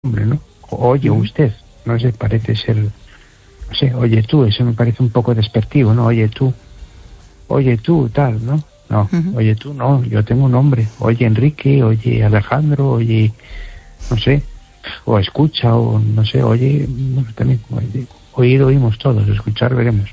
hombre, ¿no? Oye, usted, no sé, parece ser, no sé, oye tú, eso me parece un poco despectivo, ¿no? Oye tú, tal, ¿no? No, oye tú, no, yo tengo un nombre, oye Enrique, oye Alejandro, oye, no sé, o escucha, o no sé, oye, bueno, también, oír oímos todos, escuchar veremos.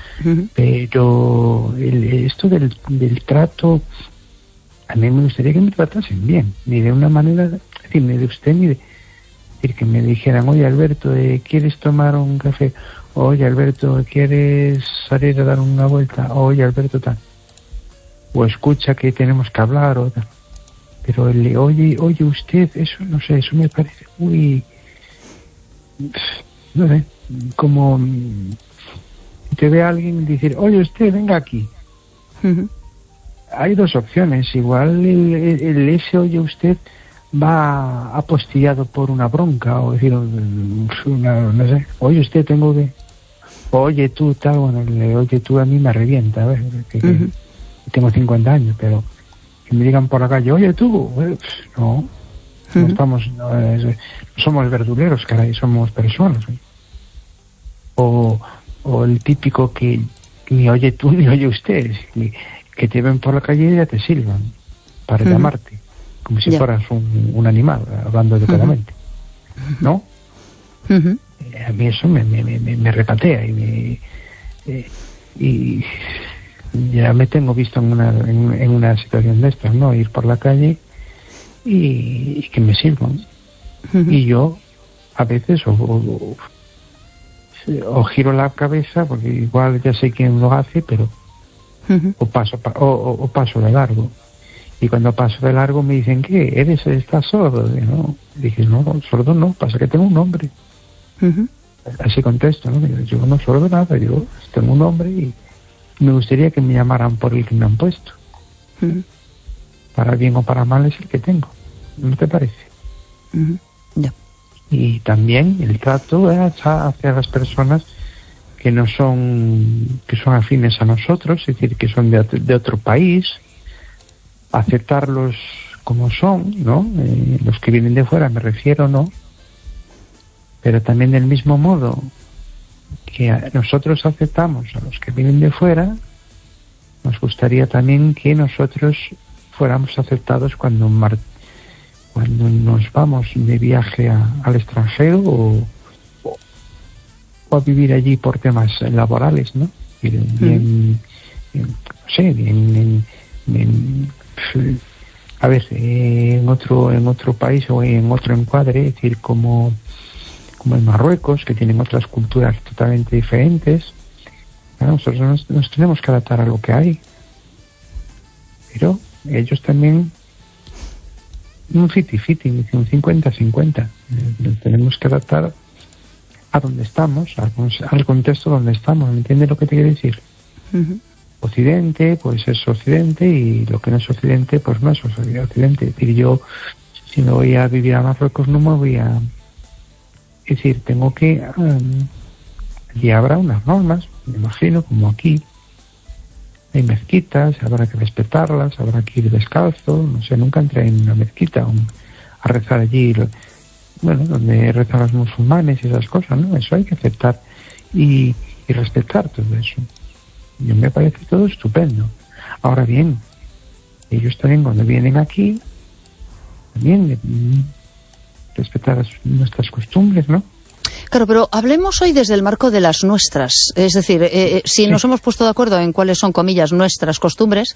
Pero esto del trato, a mí me gustaría que me tratasen bien, ni de una manera, es decir, ni de usted ni de... Es decir, que me dijeran, oye Alberto, ¿quieres tomar un café? Oye Alberto, ¿quieres salir a dar una vuelta? Oye Alberto, tal. O escucha que tenemos que hablar o tal. Pero el oye usted, eso no sé, eso me parece muy... No sé, como... Te ve a alguien decir, oye usted, venga aquí. Hay dos opciones. Igual el ese oye usted va apostillado por una bronca, o decir, no sé, oye usted, tengo que... Oye tú, tal, bueno, oye tú a mí me revienta, a ver, que tengo 50 años, pero que me digan por la calle, oye tú, no estamos, no somos verduleros, caray, somos personas, ¿eh? O el típico que ni oye tú ni oye usted, que te ven por la calle y ya te silban para llamarte, como si fueras un animal, hablando educadamente, ¿no? A mí eso me repatea y ya me tengo visto en una situación de estas, ¿no? Ir por la calle y que me sirvan. Y yo a veces o giro la cabeza, porque igual ya sé quién lo hace, pero o paso de largo. Y cuando paso de largo me dicen, ¿qué? ¿Estás sordo? ¿No? Dije, no, sordo no, pasa que tengo un nombre. Así contesto, ¿no? Yo no sordo nada, yo tengo un nombre y me gustaría que me llamaran por el que me han puesto. Para bien o para mal es el que tengo, ¿no te parece? Y también el trato hacia las personas que no son, que son afines a nosotros, es decir, que son de otro país, aceptarlos como son, ¿no? Los que vienen de fuera, me refiero, ¿no? Pero también del mismo modo que nosotros aceptamos a los que vienen de fuera, nos gustaría también que nosotros fuéramos aceptados cuando nos vamos de viaje al extranjero o a vivir allí por temas laborales, ¿no? A ver, en otro país o en otro encuadre, es decir, como en Marruecos, que tienen otras culturas totalmente diferentes, claro, nosotros nos tenemos que adaptar a lo que hay, pero ellos también un 50-50, un 50-50. Nos tenemos que adaptar a donde estamos, al contexto donde estamos. ¿Me entiendes lo que te quiero decir? Occidente, pues es Occidente, y lo que no es Occidente, pues no es Occidente. Es decir, yo, si me voy a vivir a Marruecos, no me voy a... Es decir, tengo que... allí habrá unas normas, me imagino, como aquí. Hay mezquitas, habrá que respetarlas, habrá que ir descalzo, no sé, nunca entré en una mezquita a rezar allí, bueno, donde rezan los musulmanes y esas cosas, ¿no? Eso hay que aceptar y respetar todo eso. Y me parece todo estupendo. Ahora bien, ellos también cuando vienen aquí, también respetar nuestras costumbres, ¿no? Claro, pero hablemos hoy desde el marco de las nuestras. Es decir, si nos hemos puesto de acuerdo en cuáles son, comillas, nuestras costumbres,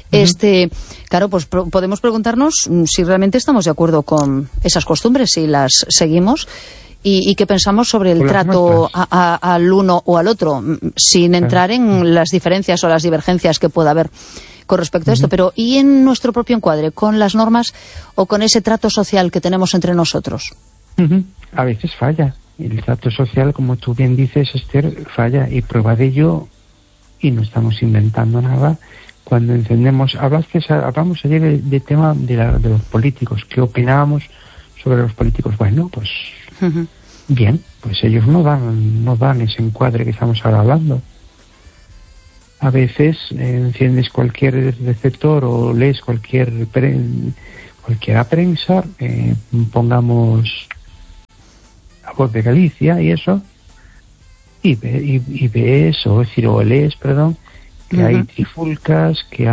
claro, pues podemos preguntarnos si realmente estamos de acuerdo con esas costumbres, si las seguimos y qué pensamos sobre el trato al uno o al otro, sin entrar en las diferencias o las divergencias que pueda haber con respecto a esto. Pero ¿y en nuestro propio encuadre, con las normas o con ese trato social que tenemos entre nosotros? A veces falla. El trato social, como tú bien dices, Esther, falla, y prueba de ello, y no estamos inventando nada, cuando encendemos... Hablamos ayer del tema de los políticos. ¿Qué opinábamos sobre los políticos? Bueno, pues bien, pues ellos no dan ese encuadre que estamos ahora hablando. A veces enciendes cualquier receptor o lees cualquiera prensa, pongamos Voz de Galicia y eso, y ves, o lees, perdón, que hay trifulcas, que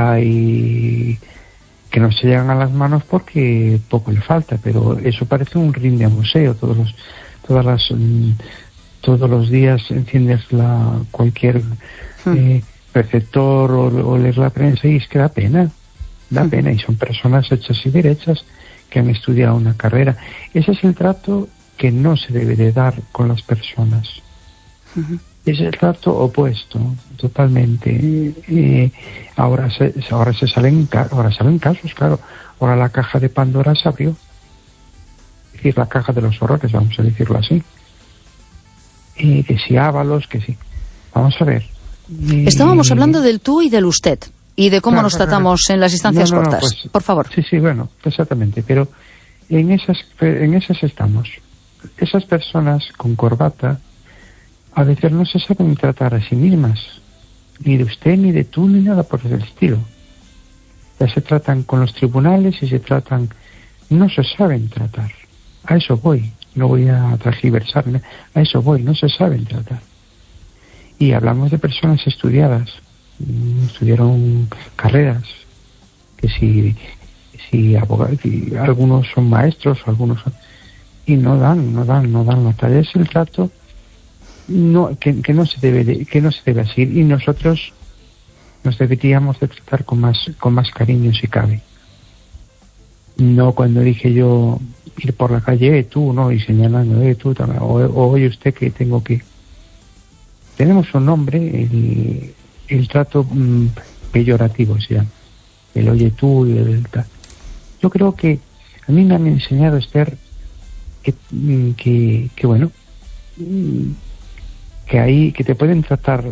no se llegan a las manos porque poco le falta, pero eso parece un rinde a museo. Todos los días enciendes cualquier receptor o lees la prensa y es que da pena, y son personas hechas y derechas que han estudiado una carrera. Ese es el trato que no se debe de dar con las personas. Es el trato opuesto, totalmente. Ahora salen casos, claro. Ahora la caja de Pandora se abrió. Es decir, la caja de los horrores, vamos a decirlo así. Que si Ábalos, que sí. Vamos a ver. Estábamos hablando del tú y del usted, y de cómo nos tratamos en las instancias cortas. Pues, por favor. Sí, bueno, exactamente. Pero en esas estamos. Esas personas con corbata a veces no se saben tratar a sí mismas, ni de usted, ni de tú, ni nada por el estilo. Ya se tratan con los tribunales y no se saben tratar. A eso voy, no voy a transgiversarme, a eso voy, no se saben tratar. Y hablamos de personas estudiadas, estudiaron carreras, que si abogados, algunos son maestros, algunos son, y no dan la talla. Es el trato que no se debe así, y nosotros nos deberíamos de tratar con más cariño si cabe. No cuando dije yo ir por la calle, tú, no, y señalando, tú también, o oye usted que tenemos un nombre, el trato peyorativo, o sea, el oye tú y el tal. Yo creo que a mí me han enseñado, Esther, que bueno, que te pueden tratar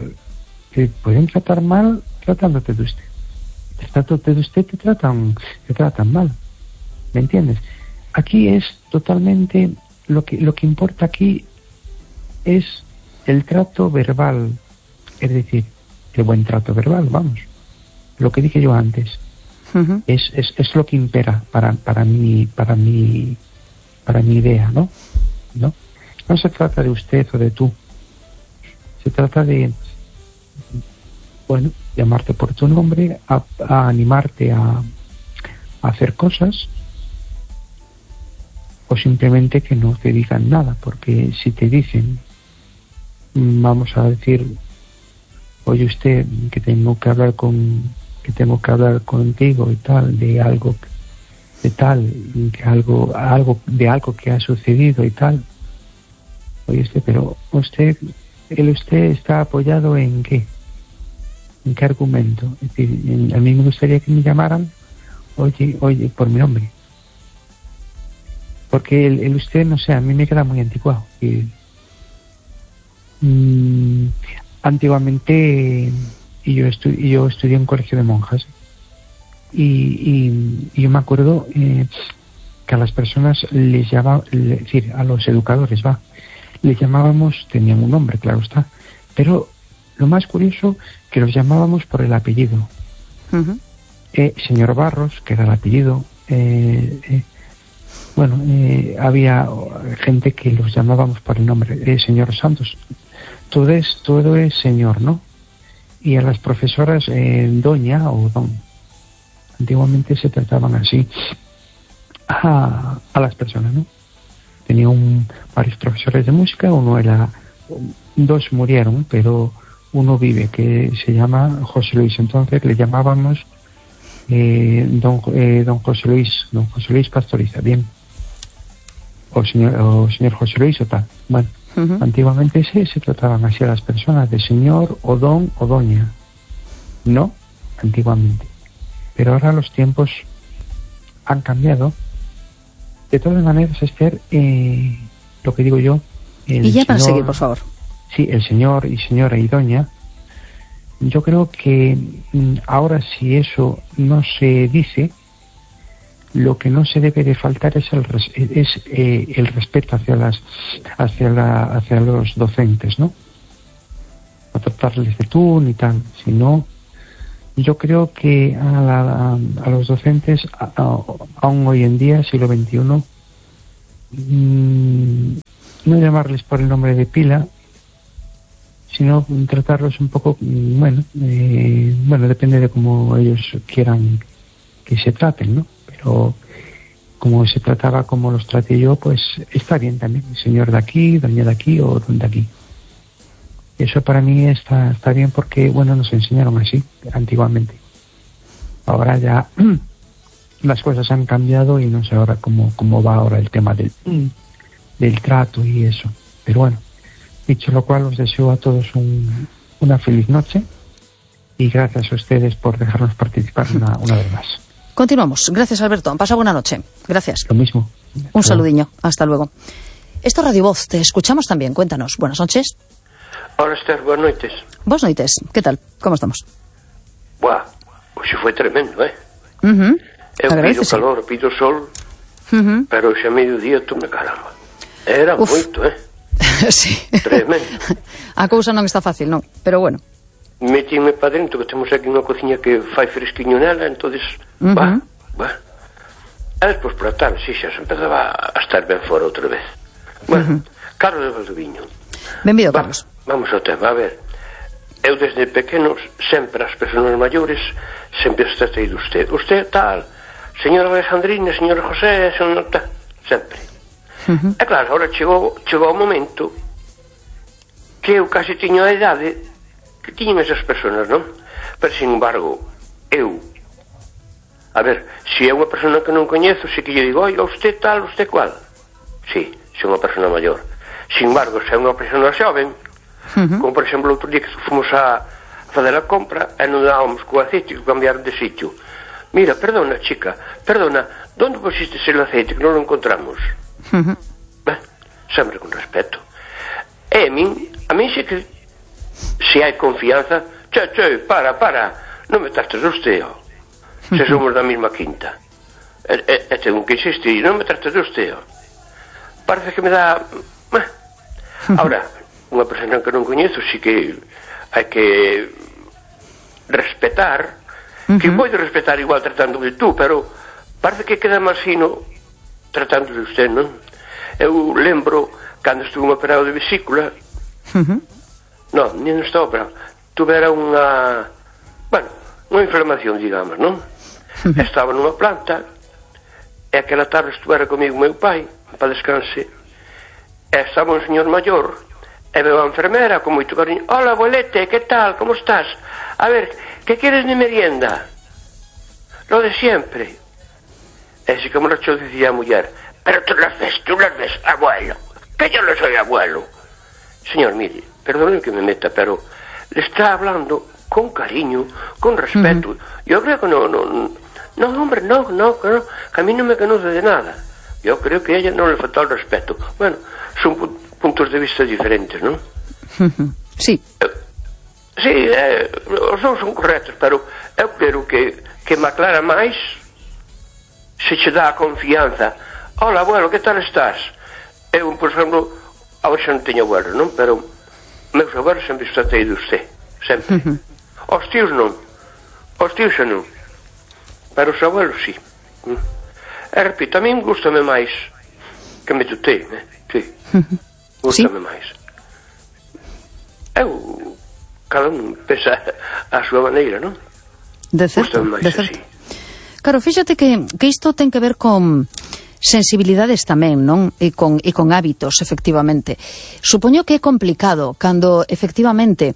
mal tratándote de usted. Tratándote de usted te tratan mal. ¿Me entiendes? Aquí es totalmente lo que importa aquí es el trato verbal, es decir, el buen trato verbal, vamos. Lo que dije yo antes. Es lo que impera para mi idea, ¿no? No se trata de usted o de tú. Se trata de, bueno, llamarte por tu nombre, a animarte a hacer cosas, o simplemente que no te digan nada, porque si te dicen, vamos a decir, oye usted, que tengo que hablar contigo y tal, de algo que ha sucedido y tal. Oye usted, pero usted está apoyado ¿en qué? ¿En qué argumento? Es decir, a mí me gustaría que me llamaran, oye, por mi nombre. Porque el usted, no sé, a mí me queda muy anticuado. Antiguamente, yo estudié en un colegio de monjas, y yo me acuerdo que a las personas les llamaba, es decir, a los educadores, les llamábamos, tenían un nombre, claro está, pero lo más curioso, que los llamábamos por el apellido. Señor Barros, que era el apellido, había gente que los llamábamos por el nombre, señor Santos, todo es señor, ¿no? Y a las profesoras, doña o don. Antiguamente se trataban así a las personas, ¿no? Tenía varios profesores de música, dos murieron, pero uno vive, que se llama José Luis. Entonces le llamábamos don José Luis Pastoriza, bien, o señor José Luis o tal. Bueno, antiguamente se trataban así a las personas, de señor o don o doña, no antiguamente, pero ahora los tiempos han cambiado. De todas maneras, Esther, lo que digo yo, y ya para seguir, por favor. Sí, el señor y señora y doña, yo creo que ahora, si eso no se dice, lo que no se debe de faltar es el respeto hacia los docentes, ¿no? No tratarles de tú ni tal, sino yo creo que a los docentes, aún hoy en día, siglo XXI, no llamarles por el nombre de pila, sino tratarlos un poco, bueno, depende de cómo ellos quieran que se traten, ¿no? Pero como se trataba como los traté yo, pues está bien también, señor de aquí, doña de aquí o don de aquí. Eso para mí está bien porque, bueno, nos enseñaron así antiguamente. Ahora ya las cosas han cambiado y no sé ahora cómo va ahora el tema del trato y eso. Pero bueno, dicho lo cual, os deseo a todos una feliz noche y gracias a ustedes por dejarnos participar una vez más. Continuamos. Gracias, Alberto. Pasa buena noche. Gracias. Lo mismo. Un saludiño. Hasta luego. Esto es Radio Voz. Te escuchamos también. Cuéntanos. Buenas noches. Hola, Esther. Buenas noites. Buenas noites. ¿Qué tal? ¿Cómo estamos? Buah, hoxe foi tremendo, Eu pido calor, pido sol, pero xa mediodía me caramba. Era moito, Sí. Tremendo. A cousa non está fácil, non? Pero bueno. Metinme para dentro, que temos aquí unha cociña que fai fresquiño nela, entonces, va. E despois por a tarde, xa se empezaba a estar ben fora outra vez. Bueno, Carlos de Valdoviño. Benvido, Carlos. Vamos ao tema, a ver. Eu desde pequenos, sempre as persoas maiores, sempre os tratei de usted. Usted tal, señora Alejandrina, señora José, señora tal, sempre. E claro, agora chegou o momento que eu casi tiño a idade que tiñen esas persoas, non? Pero, sin embargo, eu, a ver, se é unha persona que non coñezo, se que lle digo, oiga, usted tal, usted cual. Sí, se é unha persona maior. Sin embargo, se é unha persona xoven, como, por exemplo, outro día que fomos a fazer a compra e non dábamos co aceite que cambiaron de sitio. Mira, perdona, chica, perdona, onde pusiste el aceite que non lo encontramos? Sempre con respeto. E a min xe que se hai confianza, che, para, non me trates de usted, se somos da mesma quinta. E tengo que insistir, non me trates de usted. Parece que me dá... Ahora, unha persona que non coñezo, si que hai que respetar, que podo respetar igual tratando de tú, pero parece que queda máis fino tratando de usted, non? Eu lembro cando estuve operado de vesícula, non estaba operado, tuvera unha inflamación, digamos, non? Estaba nunha planta e aquela tarde estuvera comigo meu pai para descanse e estaba un señor maior e veo a enfermera con moito cariño. Hola, abuelete, que tal, como estás? A ver, que queres de merienda? Lo de siempre. E así como lo decía a muller, pero tú las ves, abuelo, que yo no soy abuelo. Señor, mire, perdone que me meta, pero le está hablando con cariño, con respeto. Yo creo que no, hombre, no, que a mí no me conoce de nada. Yo creo que a ella no le faltó el respeto. Bueno, son puntos de vista diferentes, ¿no? Sí. Sí, os dous son correctos, pero eu quero que me aclara máis se che dá a confianza. Hola, abuelo, que tal estás? Eu, por exemplo, agora xa non teño abuelo, non? Pero meus abuelos sempre tratei de usted, sempre. Os tíos non, xa non, pero os abuelos sí. E repito, a mí gustame máis que me tutei, sí, gustame máis. Eu, cada un pensa a súa maneira, non? De certo, de certo. Claro, fíxate que isto ten que ver con sensibilidades tamén, non? E con hábitos, efectivamente. Supoño que é complicado cando, efectivamente,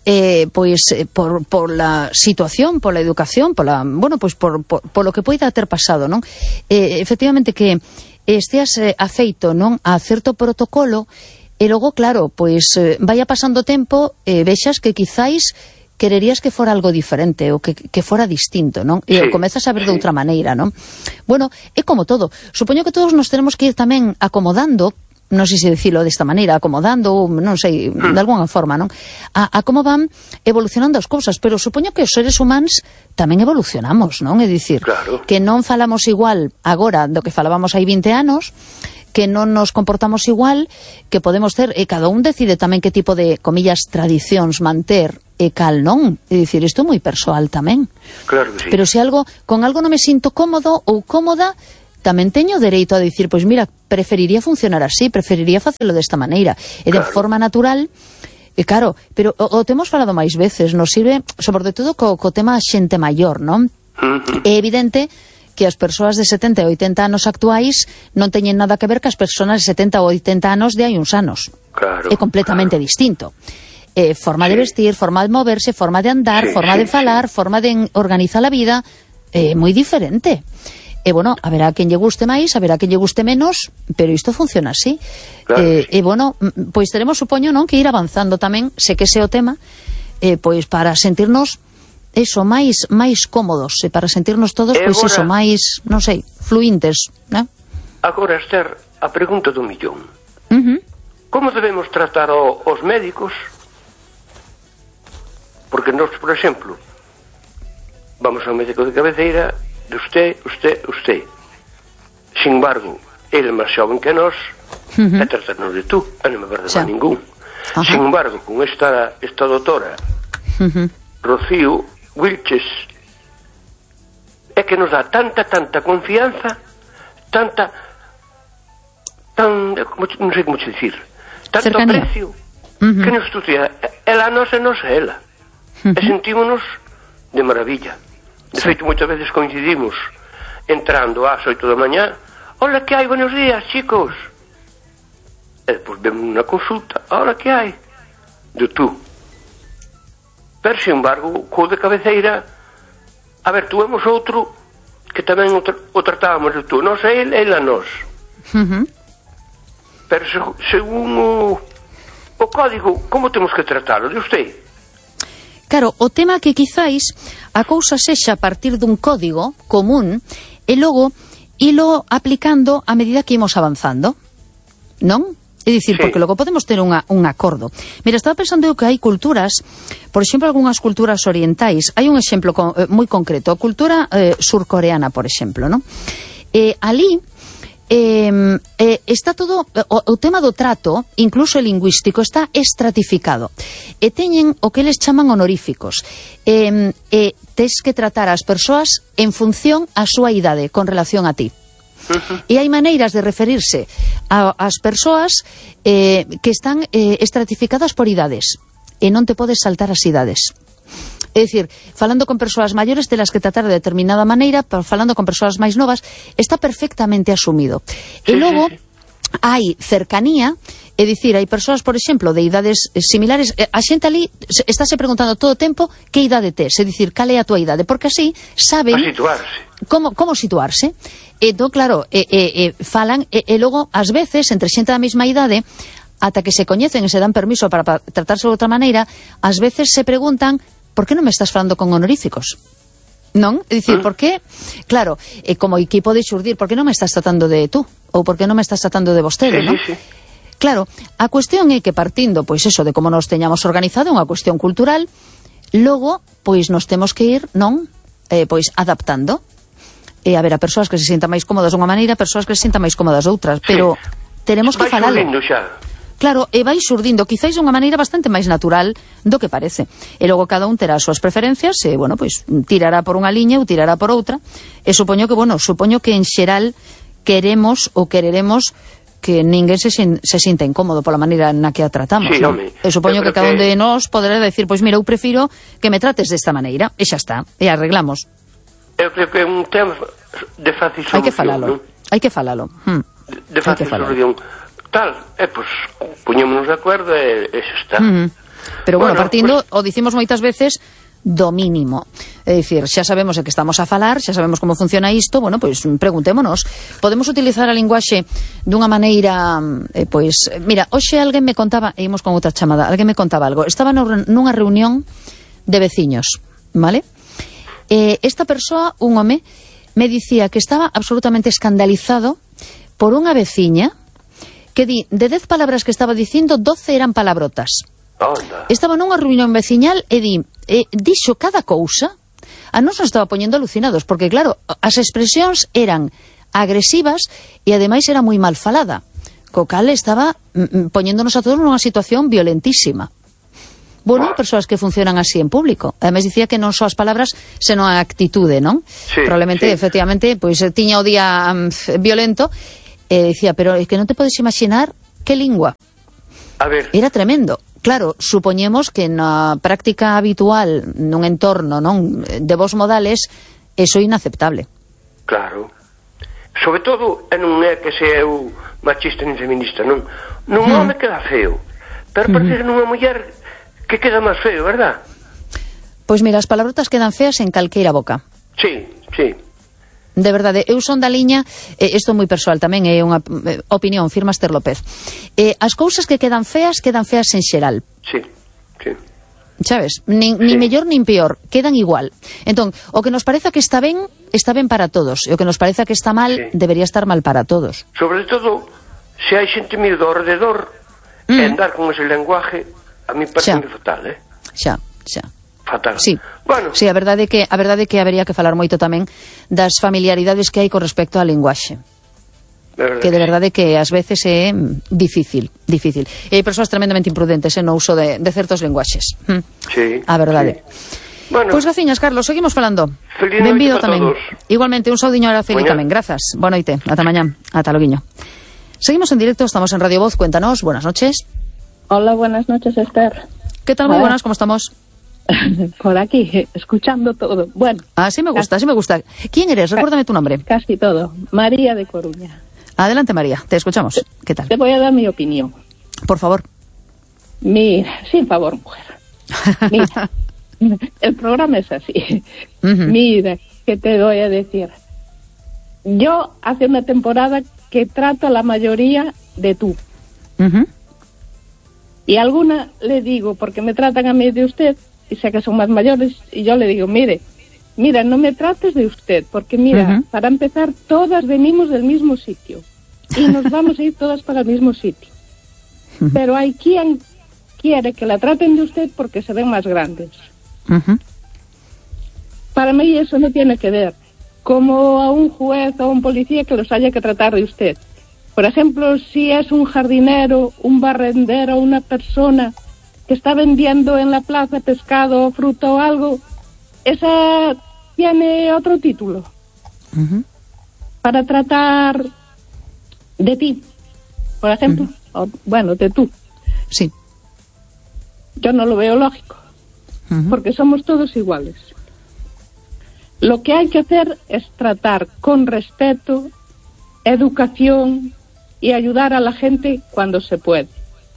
por la situación, por la educación, por lo que poida ter pasado, non? Efectivamente que esteas afeito, non, a certo protocolo e logo, claro, vaya pasando tempo e vexas que quizáis quererías que fora algo diferente ou que fora distinto, non? E comezas a ver de outra maneira, non? Bueno, é como todo. Supoño que todos nos tenemos que ir tamén acomodando, non sei se dicilo desta maneira, acomodando, non sei, de alguna forma, non? A como van evolucionando as cousas, pero supoño que os seres humanos tamén evolucionamos, non? É dicir, que non falamos igual agora do que falábamos hai 20 anos, que non nos comportamos igual, que podemos ter, e cada un decide tamén que tipo de, comillas, tradicións manter e cal non. É dicir, isto é moi persoal tamén. Claro que sí. Pero se con algo non me sinto cómodo ou cómoda, tamén teño dereito a dicir, pois mira, preferiría funcionar así, preferiría facelo desta maneira, e de forma natural. E claro, pero o temos falado máis veces, nos sirve, sobre todo co tema xente maior, non? É evidente que as persoas de 70 e 80 anos actuais non teñen nada que ver que as persoas de 70 ou 80 anos de hai uns anos. Claro, é completamente distinto. Forma de vestir, forma de moverse, forma de andar, forma de falar, forma de organizar a vida, moi diferente. E, bueno, haberá quen lle guste máis, haberá quen lle guste menos, pero isto funciona así. Claro, e, bueno, pois teremos, supoño, non, que ir avanzando tamén, sé que ese o tema, pois para sentirnos eso, máis cómodos, e para sentirnos todos, pois agora, eso, máis, non sei, fluintes, non? Agora, Esther, a pregunta do millón. Como debemos tratar os médicos? Porque nós, por exemplo, vamos ao médico de cabeceira de usted. Sin embargo, ele é máis xoven que nós, e tratarnos de tú, e non me verde a ningún. Sin embargo, con esta doutora, Rocío Wilches, é que nos dá tanta confianza, non sei como dicir, tanto cercanía, aprecio, que nos estudia ela a nós e nós a ela. E sentímonos de maravilla. De feito, moitas veces coincidimos entrando ás 8 da mañá. Hola, que hai? Buenos días, chicos. E depois vemos unha consulta. Hola, que hai? De tú. Pero, sin embargo, co de cabeceira, a ver, tuemos outro que tamén o tratábamos de tú. Nós a ele a nós. Pero según o código, como temos que tratalo? De usted? Claro, o tema que quizáis a cousa sexa a partir dun código común e logo ilo aplicando a medida que imos avanzando, non? É dicir, porque logo podemos ter un acordo. Mira, estaba pensando eu que hai culturas, por exemplo, algunhas culturas orientais, hai un exemplo moi concreto, a cultura surcoreana, por exemplo, non? Ali está todo o tema do trato, incluso o lingüístico, está estratificado e teñen o que eles chaman honoríficos. Tes que tratar as persoas en función a súa idade con relación a ti. E hai maneiras de referirse ás persoas que están estratificadas por idades e non te podes saltar as idades. É dicir, falando con persoas maiores telas que tratar de determinada maneira, pero falando con persoas máis novas está perfectamente asumido. E logo hai cercanía, é dicir, hai persoas, por exemplo, de idades similares, a xente ali estáse preguntando todo o tempo que idade tes, é dicir, cal é a tua idade, porque así saben como situarse. Entón, claro, falan, e logo, ás veces, entre xente da mesma idade, ata que se coñecen e se dan permiso para tratarse de outra maneira, ás veces se preguntan: por que non me estás falando con honoríficos? Non? É dicir, por que? Claro, como aquí pode xurdir, por que non me estás tratando de tú? Ou por que non me estás tratando de vostede, non? Claro, a cuestión é que partindo, pois eso, de como nos teñamos organizado, unha cuestión cultural, logo, pois nos temos que ir, non? Pois adaptando. E a ver, a persoas que se sintan máis cómodas dunha maneira, persoas que se sintan máis cómodas doutras, pero teremos que falalo. Claro, e vai xurdindo, quizáis de unha maneira bastante máis natural do que parece. E logo cada un terá as súas preferencias e, bueno, pois tirará por unha liña ou tirará por outra. E supoño que en xeral queremos ou quereremos que ninguén se sinta incómodo pola maneira na que a tratamos, sí, non? E supoño que cada un de nós poderá decir, pois mira, eu prefiro que me trates desta maneira, e xa está, e arreglamos. Eu creo que é un tema de fácil solución. Hai que falalo. De fácil solución. Tal, pois, puñémonos de acordo e xa está. Pero bueno, partindo, o dicimos moitas veces, do mínimo. É dicir, xa sabemos de que estamos a falar, xa sabemos como funciona isto, bueno, pois preguntémonos. Podemos utilizar a linguaxe dunha maneira, pois, mira, hoxe alguén me contaba, e imos con outra chamada, alguén me contaba algo. Estaba nunha reunión de veciños, vale? Esta persoa, un home, me dicía que estaba absolutamente escandalizado por unha veciña que de 10 palabras que estaba dicindo, 12 eran palabrotas. Estaba nunha reunión veciñal e dixo cada cousa. A nos estaba poñendo alucinados, porque claro, as expresións eran agresivas e ademais era moi mal falada, co cal estaba poñéndonos a todos nunha situación violentísima. Bueno, persoas que funcionan así en público. Además dicía que non só as palabras, senón a actitude, non? Sí, probablemente, sí. efectivamente, pois tiña o día violento, e dicía, pero é que non te podes imaginar que lingua. A ver, Era tremendo. Claro, supoñemos que na práctica habitual nun entorno, non, de vos modales, eso é inaceptable. claro. Sobre todo, non é que se eu machista nin feminista, non. Nun home queda feo, pero parece que nunha muller que queda máis feo, verdad? Pois mira, as palabrotas quedan feas en calqueira boca. Sí, sí. De verdade, eu son da liña, isto é moi persoal tamén, é unha opinión, firma Esther López. As cousas que quedan feas en xeral. Sí, sí. Sabes? Nin mellor nin peor, quedan igual. Entón, o que nos pareza que está ben para todos, e o que nos pareza que está mal, debería estar mal para todos. Sobre todo, se hai xente miúda ao redor, e andar con ese lenguaje, a mí parece moi fatal, Xa. Fatal. Sí. Bueno. Sí, a verdade é que habería que falar moito tamén das familiaridades que hai con respecto á linguaxe. Que de verdade que ás veces é difícil. E hai persoas tremendamente imprudentes no uso de certos linguaxes. Sí. A verdade. Sí. Bueno. Pois graciñas, Carlos, seguimos falando. Feliz Benvido noite tamén. para todos. Igualmente, un saudiño a Araceli tamén. Grazas. Boa noite. Ata mañá. Ata loguiño. Seguimos en directo, estamos en Radio Voz. Cuéntanos. Buenas noches. Hola, buenas noches, Esther. ¿Qué tal? Muy buenas, ¿cómo estamos? Por aquí, escuchando todo. Bueno. Así me gusta, así me gusta. ¿Quién eres? Recuérdame tu nombre. Casi todo. María de Coruña. Adelante, María, te escuchamos. ¿Qué tal? Te voy a dar mi opinión. Por favor. Mira, sin favor, mujer. Mira, el programa es así. Mira, ¿qué te voy a decir? Yo hace una temporada que trato a la mayoría de tú. Y a alguna le digo, porque me tratan a mí de usted, y sé que son más mayores, y yo le digo, mira, no me trates de usted, porque mira, para empezar, todas venimos del mismo sitio, y nos vamos a ir todas para el mismo sitio. Pero hay quien quiere que la traten de usted porque se ven más grandes. Para mí eso no tiene que ver, como a un juez o a un policía que los haya que tratar de usted. Por ejemplo, si es un jardinero, un barrendero, una persona que está vendiendo en la plaza pescado, fruta o algo, esa tiene otro título para tratar de ti, por ejemplo, o, bueno, de tú. Sí. Yo no lo veo lógico, porque somos todos iguales. Lo que hay que hacer es tratar con respeto, educación y ayudar a la gente cuando se puede.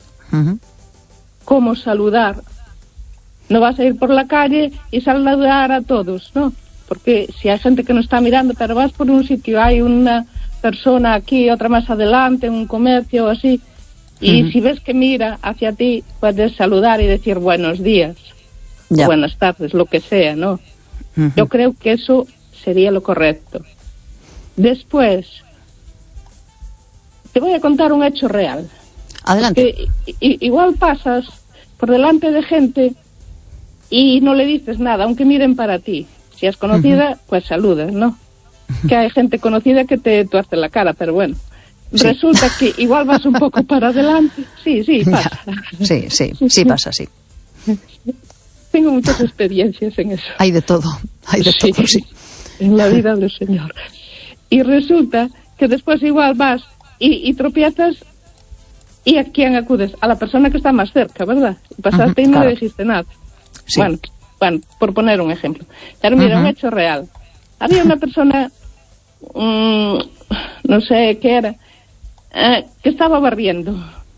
Como saludar. No vas a ir por la calle y saludar a todos, ¿no? Porque si hay gente que no está mirando, pero vas por un sitio, hay una persona aquí, otra más adelante, un comercio así, y si ves que mira hacia ti, puedes saludar y decir buenos días, buenas tardes, lo que sea, ¿no? Yo creo que eso sería lo correcto. Después, te voy a contar un hecho real. Adelante. Igual pasas por delante de gente y no le dices nada, aunque miren para ti. Si es conocida, pues saludas, ¿no? Que hay gente conocida que te tuerce la cara, pero bueno. Sí. Resulta que igual vas un poco para adelante. Sí, pasa. Sí pasa, sí. Tengo muchas experiencias en eso. Hay de todo, sí. En la vida del Señor. Y resulta que después igual vas y tropiezas, ¿y a quién acudes? A la persona que está más cerca, ¿verdad? Pasaste y no le dijiste nada. Sí. Bueno, por poner un ejemplo. Pero mira, un hecho real. Había una persona, no sé qué era, que estaba barriendo.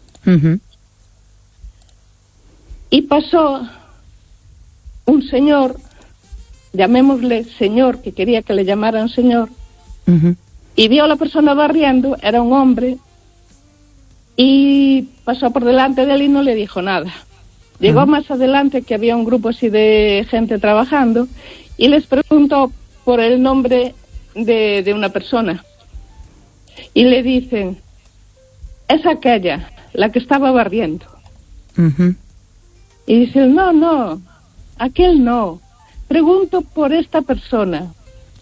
Y pasó un señor, llamémosle señor, que quería que le llamaran señor, y vio a la persona barriendo, era un hombre, y pasó por delante de él y no le dijo nada. Llegó más adelante, que había un grupo así de gente trabajando, y les preguntó por el nombre de una persona. Y le dicen, es aquella, la que estaba barriendo. Y dicen, no, aquel no. Pregunto por esta persona.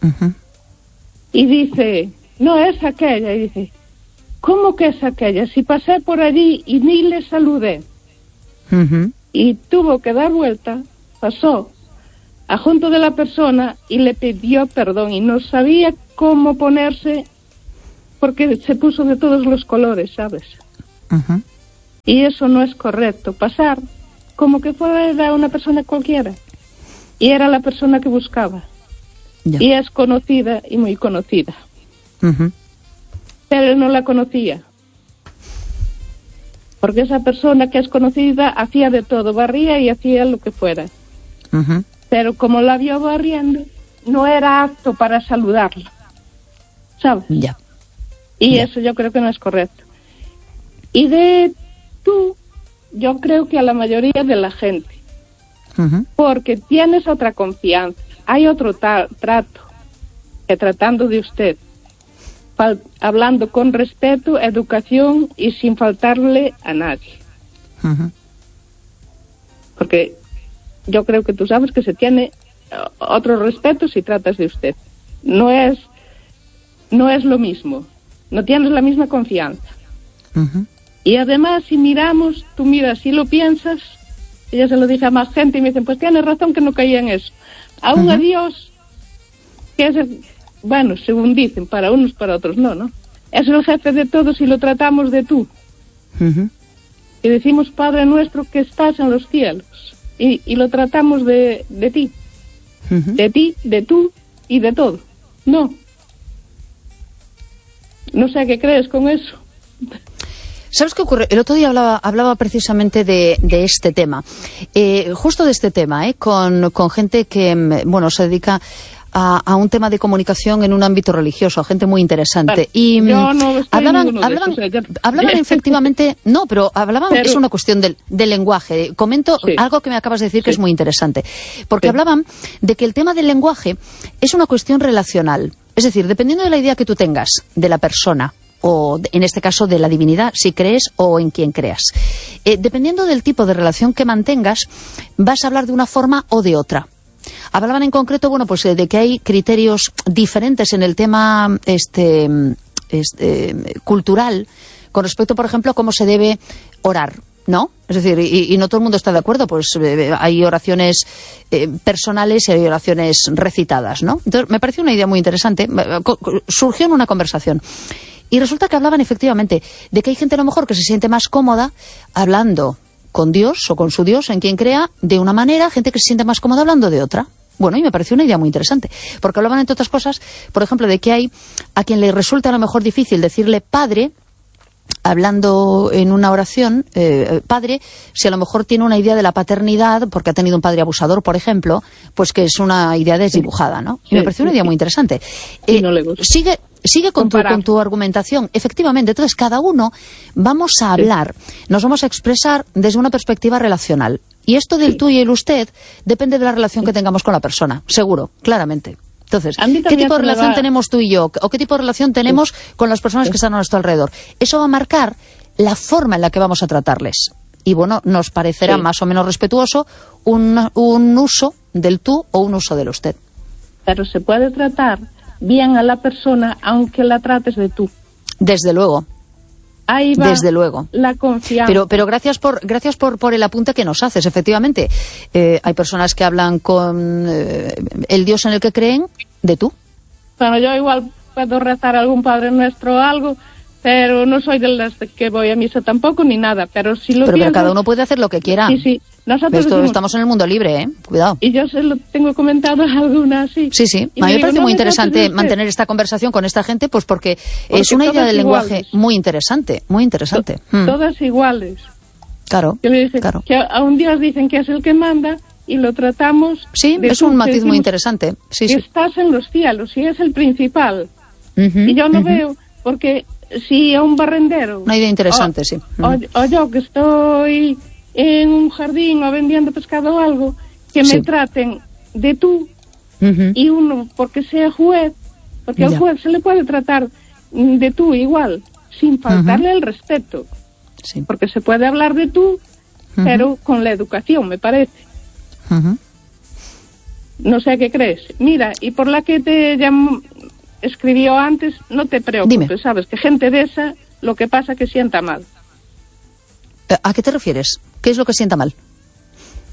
Y dice, no, es aquella. Y dice, ¿cómo que es aquella? Si pasé por allí y ni le saludé. y tuvo que dar vuelta, pasó a junto de la persona y le pidió perdón y no sabía cómo ponerse porque se puso de todos los colores, ¿sabes? Ujú. Y eso no es correcto, pasar como que fuera una persona cualquiera. Y era la persona que buscaba. Ya. Y es conocida y muy conocida. Ujú. Pero él no la conocía. Porque esa persona que es conocida hacía de todo, barría y hacía lo que fuera. Ujú. Pero como la vio barriendo, no era apto para saludarla. ¿Sabes? Ya. Y Ya. eso yo creo que no es correcto. Y de tú, yo creo que a la mayoría de la gente, Ujú. porque tienes otra confianza, hay otro trato que tratando de usted, hablando con respeto, educación y sin faltarle a nadie. Ujú. Porque yo creo que tú sabes que se tiene otro respeto si tratas de usted. No es lo mismo, no tienes la misma confianza. Ujú. Y además, si miramos, tú miras, si lo piensas, ella se lo dice a más gente y me dicen, pues tienes razón que no caía en eso. Aún a Dios, que es bueno, según dicen, para unos, para otros no. Es el jefe de todos y lo tratamos de tú. Ujú. Y decimos, Padre nuestro que estás en los cielos. Y lo tratamos de ti. Ujú. De ti, de tú y de todo. No. No sé qué crees con eso. ¿Sabes qué ocurre? El otro día hablaba precisamente de este tema, justo de este tema, con gente que, bueno, se dedica a un tema de comunicación en un ámbito religioso, gente muy interesante. Vale, Y yo no estoy hablaban en ninguno de esos, o sea, ya- hablaban efectivamente, no, pero hablaban, es una cuestión del lenguaje. Comento Sí. algo que me acabas de decir que Sí. es muy interesante, porque Sí. hablaban de que el tema del lenguaje es una cuestión relacional. Es decir, dependiendo de la idea que tú tengas de la persona, o en este caso de la divinidad, si crees o en quien creas. Dependiendo del tipo de relación que mantengas, vas a hablar de una forma o de otra. Hablaban en concreto, bueno, pues de que hay criterios diferentes en el tema cultural con respecto, por ejemplo, a cómo se debe orar, ¿no? Es decir, y no todo el mundo está de acuerdo, pues hay oraciones personales y hay oraciones recitadas, ¿no? Entonces, me pareció una idea muy interesante, surgió en una conversación. Y resulta que hablaban efectivamente de que hay gente a lo mejor que se siente más cómoda hablando con Dios o con su Dios, en quien crea, de una manera, gente que se siente más cómoda hablando de otra. Bueno, y me pareció una idea muy interesante, porque hablaban, entre otras cosas, por ejemplo, de que hay a quien le resulta a lo mejor difícil decirle padre, hablando en una oración, padre, si a lo mejor tiene una idea de la paternidad, porque ha tenido un padre abusador, por ejemplo, pues que es una idea desdibujada, ¿no? Y me pareció una idea muy interesante. Y no le gusta. Sigue con tu argumentación. Efectivamente, entonces cada uno vamos a hablar, nos vamos a expresar desde una perspectiva relacional. Y esto del tú y el usted depende de la relación que tengamos con la persona, seguro, claramente. Entonces, ¿qué tipo de relación tenemos tú y yo? ¿O qué tipo de relación tenemos con las personas que están a nuestro alrededor? Eso va a marcar la forma en la que vamos a tratarles. Y bueno, nos parecerá más o menos respetuoso un uso del tú o un uso del usted. Pero se puede tratar bien a la persona aunque la trates de tú. Desde luego. Ahí va desde luego. La confianza. Pero gracias por el apunte que nos haces, efectivamente. Hay personas que hablan con el Dios en el que creen de tú. Bueno, yo igual puedo rezar a algún Padre Nuestro o algo, pero no soy de las que voy a misa tampoco ni nada. Pero si lo pero cada uno puede hacer lo que quiera. Sí. Nosotros estamos en el mundo libre, cuidado. Y yo se lo tengo comentado a alguna así. Sí. A mí me parece muy interesante mantener esta conversación con esta gente, pues porque es una idea del lenguaje muy interesante, muy interesante. Todas iguales. Claro, yo le dije claro. Que a un Dios dicen que es el que manda y lo tratamos. Sí, es un matiz muy interesante. Sí. Estás en los cielos y es el principal. Y yo no veo, porque si a un barrendero. Una idea interesante, sí. O yo que estoy en un jardín o vendiendo pescado o algo, que me traten de tú, y uno, porque sea juez, porque al juez se le puede tratar de tú igual, sin faltarle el respeto, porque se puede hablar de tú, pero con la educación, me parece. No sé qué crees. Mira, y por la que te escribió antes, no te preocupes. Dime. Sabes que gente de esa, lo que pasa que sienta mal. ¿A qué te refieres? ¿Qué es lo que sienta mal?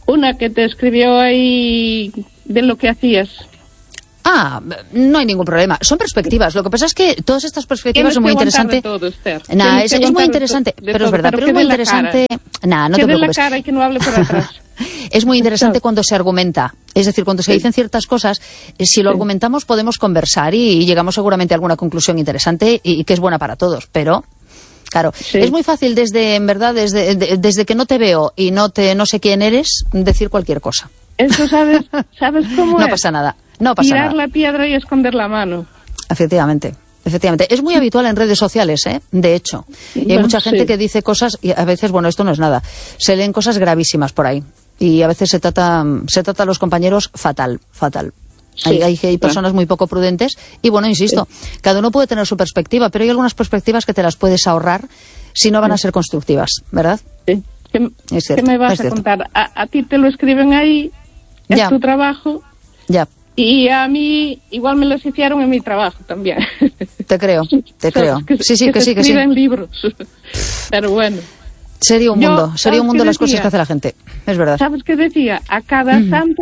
Una que te escribió ahí de lo que hacías. Ah, no hay ningún problema. Son perspectivas. Lo que pasa es que todas estas perspectivas son muy interesantes. Nah, es muy interesante, pero es verdad. Pero es muy interesante. Nah, no te preocupes. Que dé la cara y que no hable por atrás. Es muy interesante cuando se argumenta. Es decir, cuando se dicen ciertas cosas, si lo argumentamos podemos conversar y llegamos seguramente a alguna conclusión interesante y que es buena para todos. Pero, claro, es muy fácil desde que no te veo y no sé quién eres, decir cualquier cosa. Eso sabes cómo no es. Pasa nada. No pasa Tirar nada. la piedra y esconder la mano. Efectivamente. Es muy habitual en redes sociales, de hecho. Y hay mucha gente que dice cosas y a veces, bueno, esto no es nada. Se leen cosas gravísimas por ahí. Y a veces se trata a los compañeros fatal. Sí, hay personas muy poco prudentes y, bueno, insisto, cada uno puede tener su perspectiva, pero hay algunas perspectivas que te las puedes ahorrar si no van a ser constructivas, ¿verdad? Sí. ¿Qué me vas a contar? A ti te lo escriben ahí, es tu trabajo. Ya. Y a mí igual me los hicieron en mi trabajo también. Te creo. Sí, que sí. Escriben libros. Pero bueno. Sería un mundo las cosas que hace la gente. Es verdad. ¿Sabes qué decía? A cada santo,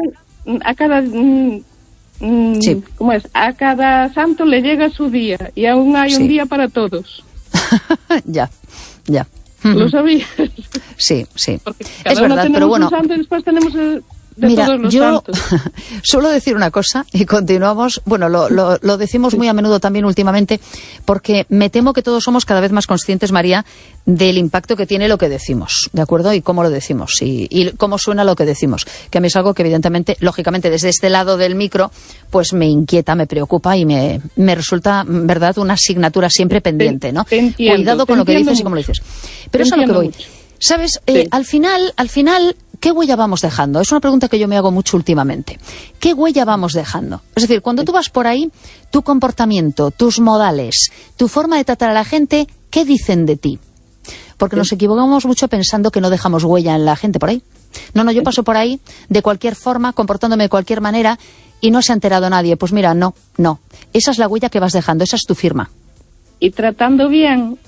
¿cómo es? A cada santo le llega su día y aún hay un día para todos. Ya. ¿Lo sabías? Sí. Porque es verdad, pero bueno. Santo y después tenemos Mira, todos los yo santos. suelo decir una cosa y continuamos. Bueno, lo decimos muy a menudo también últimamente, porque me temo que todos somos cada vez más conscientes, María, del impacto que tiene lo que decimos, ¿de acuerdo? Y cómo lo decimos y cómo suena lo que decimos. Que a mí es algo que evidentemente, lógicamente, desde este lado del micro, pues me inquieta, me preocupa y me resulta, verdad, una asignatura siempre pendiente, ¿no? Cuidado con lo que dices y cómo lo dices. Pero es a lo que voy. ¿Sabes? Al final, ¿qué huella vamos dejando? Es una pregunta que yo me hago mucho últimamente. ¿Qué huella vamos dejando? Es decir, cuando tú vas por ahí, tu comportamiento, tus modales, tu forma de tratar a la gente, ¿qué dicen de ti? Porque nos equivocamos mucho pensando que no dejamos huella en la gente por ahí. No, yo paso por ahí de cualquier forma, comportándome de cualquier manera y no se ha enterado nadie. Pues mira, no. Esa es la huella que vas dejando, esa es tu firma. Y tratando bien,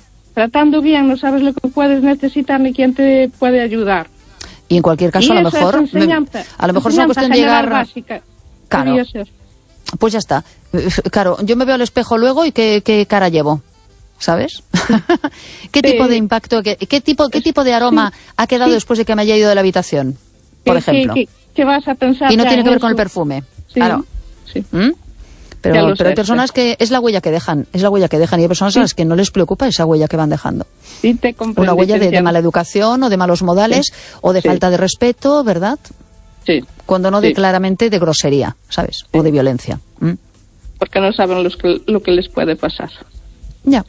no sabes lo que puedes necesitar ni quién te puede ayudar. Y en cualquier caso, a lo mejor es una cuestión de llegar... Básica. Claro. Pues ya está. Claro, yo me veo al espejo luego y qué cara llevo, ¿sabes? ¿Qué tipo de impacto, qué tipo de aroma ha quedado después de que me haya ido de la habitación, por ejemplo? ¿Qué vas a pensar? Y no tiene que ver con el perfume. Claro. Sí. Pero hay personas que es la huella que dejan, y hay personas a las que no les preocupa esa huella que van dejando. Sí, te comprendo. Una huella de mala educación o de malos modales o de falta de respeto, ¿verdad? Sí. Cuando no claramente de grosería, ¿sabes? O de violencia. Porque no saben lo que les puede pasar. Ya.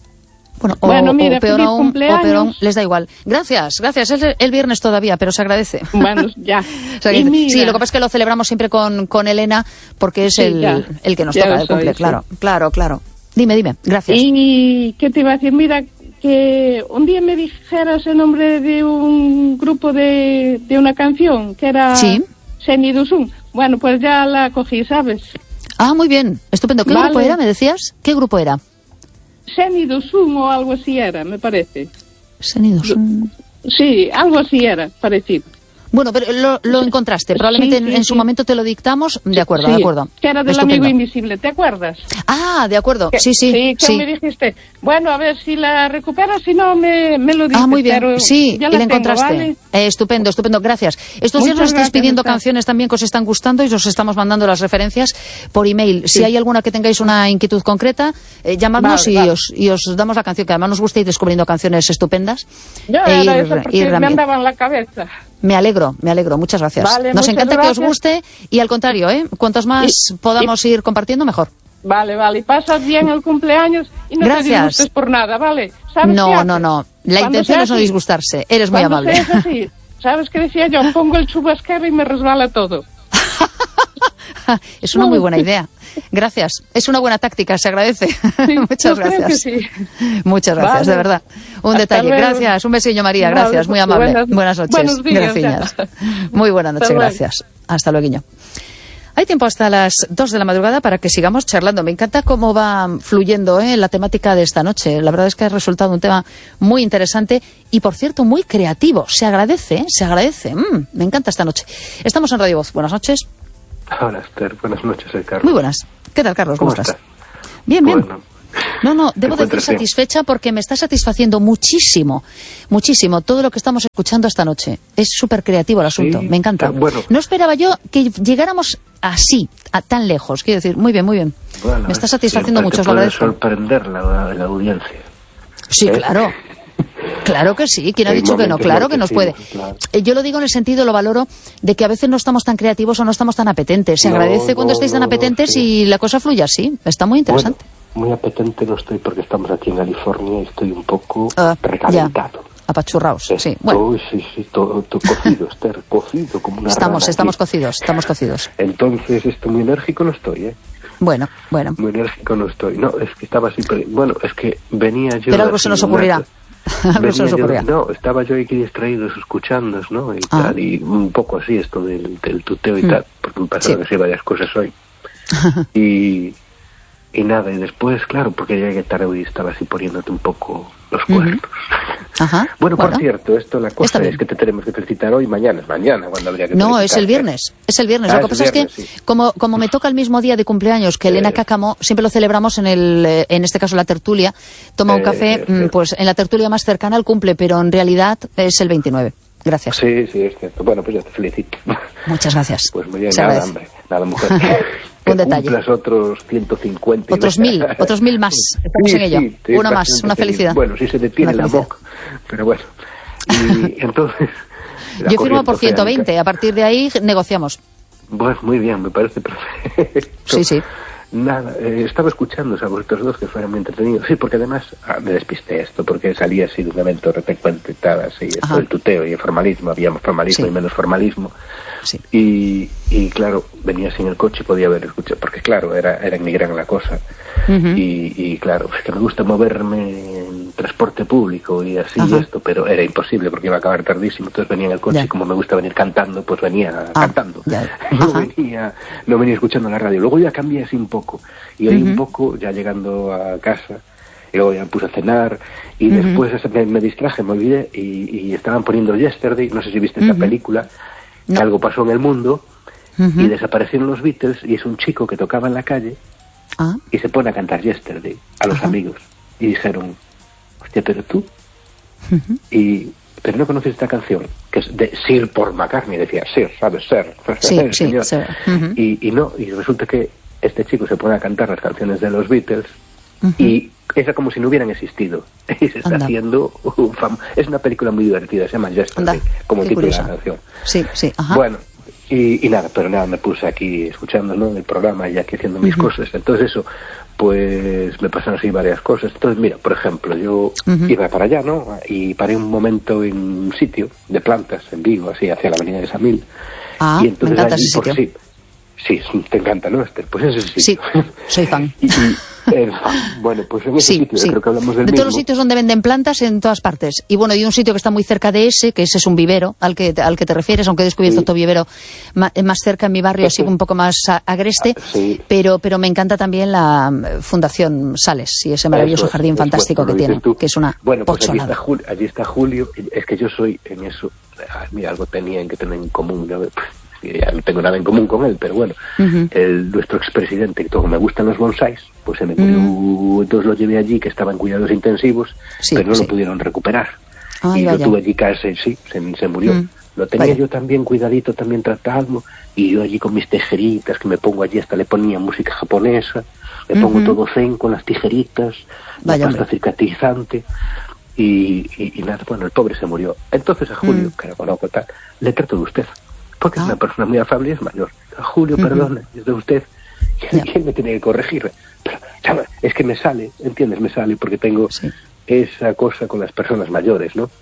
Bueno, mira, o peor aún, les da igual. Gracias. Es el viernes todavía, pero se agradece. Bueno, ya. Sí, lo que pasa es que lo celebramos siempre con Elena, porque es el que nos toca el cumple, claro. Dime, gracias. ¿Y qué te iba a decir? Mira, que un día me dijeras el nombre de un grupo de una canción, que era Senidusun. Bueno, pues ya la cogí, ¿sabes? Ah, muy bien, estupendo. ¿Qué grupo era, me decías? ¿Qué grupo era? Senidusun o algo así era, me parece. Senidusun. Sí, algo así era, parecido. Bueno, pero lo encontraste. Probablemente en su momento te lo dictamos. De acuerdo. Que era del Amigo Invisible, ¿te acuerdas? Ah, de acuerdo. Sí. Que me dijiste, bueno, a ver si la recuperas, si no me lo dices. Ah, muy bien. Pero sí, ya y la encontraste. ¿Vale? Estupendo. Gracias. Estos días nos estáis pidiendo canciones también que os están gustando y os estamos mandando las referencias por email. Si hay alguna que tengáis una inquietud concreta, llamadnos y os damos la canción, que además nos gusta ir descubriendo canciones estupendas. Yo era eso porque me andaba en la cabeza. Me alegro, muchas gracias. Vale, nos encanta gracias. Que os guste y al contrario, cuantos más podamos ir compartiendo, mejor. Vale, y pasas bien el cumpleaños y no te disgustes por nada, ¿vale? ¿Sabes no, la intención es no disgustarse, eres muy amable. Es así, ¿sabes qué decía yo? Pongo el chubasquero y me resbala todo. Es una muy buena idea. Gracias. Es una buena táctica, se agradece. Sí, muchas gracias. Sí. Muchas gracias, de verdad. Un detalle. Luego. Gracias. Un besillo, María. Gracias. Muy amable. Buenas noches. Buenos días. Gracias. Muy buenas noches. Gracias. Hasta luego. Hay tiempo hasta las 2 de la madrugada para que sigamos charlando. Me encanta cómo va fluyendo la temática de esta noche. La verdad es que ha resultado un tema muy interesante y, por cierto, muy creativo. Se agradece, se agradece. Me encanta esta noche. Estamos en Radio Voz. Buenas noches. Hola, Esther. Buenas noches, soy Carlos. Muy buenas. ¿Qué tal, Carlos? ¿Cómo estás? Bien, bien. Bueno. No, debo decir satisfecha porque me está satisfaciendo muchísimo, muchísimo todo lo que estamos escuchando esta noche. Es súper creativo el asunto, sí, me encanta. Bueno. No esperaba yo que llegáramos así, tan lejos. Quiero decir, muy bien, muy bien. Bueno, me está satisfaciendo mucho, os lo agradezco. Sorprender la audiencia. Sí, claro. Claro que sí, ¿quién ha dicho que no? Claro que nos puede. Claro. Yo lo digo en el sentido, lo valoro, de que a veces no estamos tan creativos o no estamos tan apetentes. Se agradece cuando estáis tan apetentes y la cosa fluye así. Está muy interesante. Bueno, muy apetente no estoy porque estamos aquí en California y estoy un poco recalentado. Apachurraos, sí. Bueno. Sí, todo cocido, Esther, cocido como una rana. Estamos cocidos. Entonces, muy enérgico no estoy, ¿eh? Bueno. Muy enérgico no estoy. No, es que estaba así, bueno, es que venía yo... Pero algo se nos ocurrirá. No, estaba yo aquí distraído escuchando, ¿no? Y tal, y un poco así esto del tuteo y tal, porque me pasaron así varias cosas hoy. Y nada, y después, claro, porque llegué tarde y estaba así poniéndote un poco los cuernos. Ajá. Bueno, por cierto, la cosa es que te tenemos que felicitar hoy, mañana cuando habría que No, es el viernes. Lo que pasa es que, como me toca el mismo día de cumpleaños que Elena Cáccamo, siempre lo celebramos en este caso la tertulia, toma un café, pues en la tertulia más cercana al cumple, pero en realidad es el 29. Gracias. Sí, es cierto. Bueno, pues ya te felicito. Muchas gracias. Pues muy bien, nada, hombre. Nada, mujer. Un detalle. Cumplas otros 150. Otros 1000 más. Estamos en ello. Una más, una felicidad. Bueno, si se detiene la boca. Pero bueno. Y entonces... Yo firmo por 120. A partir de ahí negociamos. Bueno, muy bien, me parece perfecto. Sí. Nada, estaba escuchando a vosotros dos que fueron muy entretenidos. Sí, porque además me despisté porque salía así de un evento frecuente, tal, así, esto del tuteo y el formalismo, había formalismo y menos formalismo. Sí. Y claro, venía así en el coche y podía haber escuchado, porque claro, era en mi gran la cosa. Y claro, es que me gusta moverme en transporte público y así y esto, pero era imposible porque iba a acabar tardísimo, entonces venía en el coche y como me gusta venir cantando, pues venía cantando. No venía escuchando la radio. Luego ya cambié así un poco, y hoy un poco, ya llegando a casa, y luego ya me puse a cenar, y después me distraje, me olvidé, y estaban poniendo Yesterday, no sé si viste esta película, que algo pasó en el mundo, y desaparecieron los Beatles, y es un chico que tocaba en la calle, y se pone a cantar Yesterday a los amigos, y dijeron, hostia, pero tú, pero no conoces esta canción, que es de Sir Paul McCartney, decía, Sir, ¿sabes? Sir. Sí. Y resulta que este chico se pone a cantar las canciones de los Beatles, y es como si no hubieran existido. Y se está haciendo es una película muy divertida, se llama Yesterday, como título de la canción. Sí, Bueno, y nada, me puse aquí escuchando, ¿no?, el programa y aquí haciendo mis cosas. Entonces eso, pues me pasaron así varias cosas. Entonces mira, por ejemplo, yo iba para allá, ¿no?, y paré un momento en un sitio de plantas en Vigo, así hacia la avenida de Samil. Y entonces me encanta ese sitio. Sí, te encanta, ¿no, Esther? Pues ese sitio. Sí, soy fan. Bueno, pues en ese sitio creo que hablamos del mismo. De todos los sitios donde venden plantas en todas partes. Y bueno, hay un sitio que está muy cerca de ese, que ese es un vivero al que te refieres, aunque he descubierto otro vivero más cerca en mi barrio, así un poco más agreste. Pero me encanta también la Fundación Sales y ese maravilloso jardín fantástico que tiene, que es una pochonada. Pues allí está Julio. Es que yo soy en eso. Mira, algo tenían que tener en común, ¿no? Ya no tengo nada en común con él, pero bueno, nuestro expresidente, que todo me gustan los bonsáis, pues se me murió, entonces lo llevé allí, que estaba en cuidados intensivos, pero no lo pudieron recuperar. Y lo tuve allí casi, se murió. Lo tenía yo también cuidadito, también tratado, y yo allí con mis tijeritas, que me pongo allí, hasta le ponía música japonesa, le pongo todo zen con las tijeritas, la pasta cicatrizante, y nada, bueno, el pobre se murió. Entonces a Julio, que lo conozco tal, le trato de usted. Porque es una persona muy afable y es mayor. Julio, perdone, es de usted. ¿Quién me tiene que corregir? Pero, ¿sabes? Es que me sale, ¿entiendes? Me sale porque tengo esa cosa con las personas mayores, ¿no?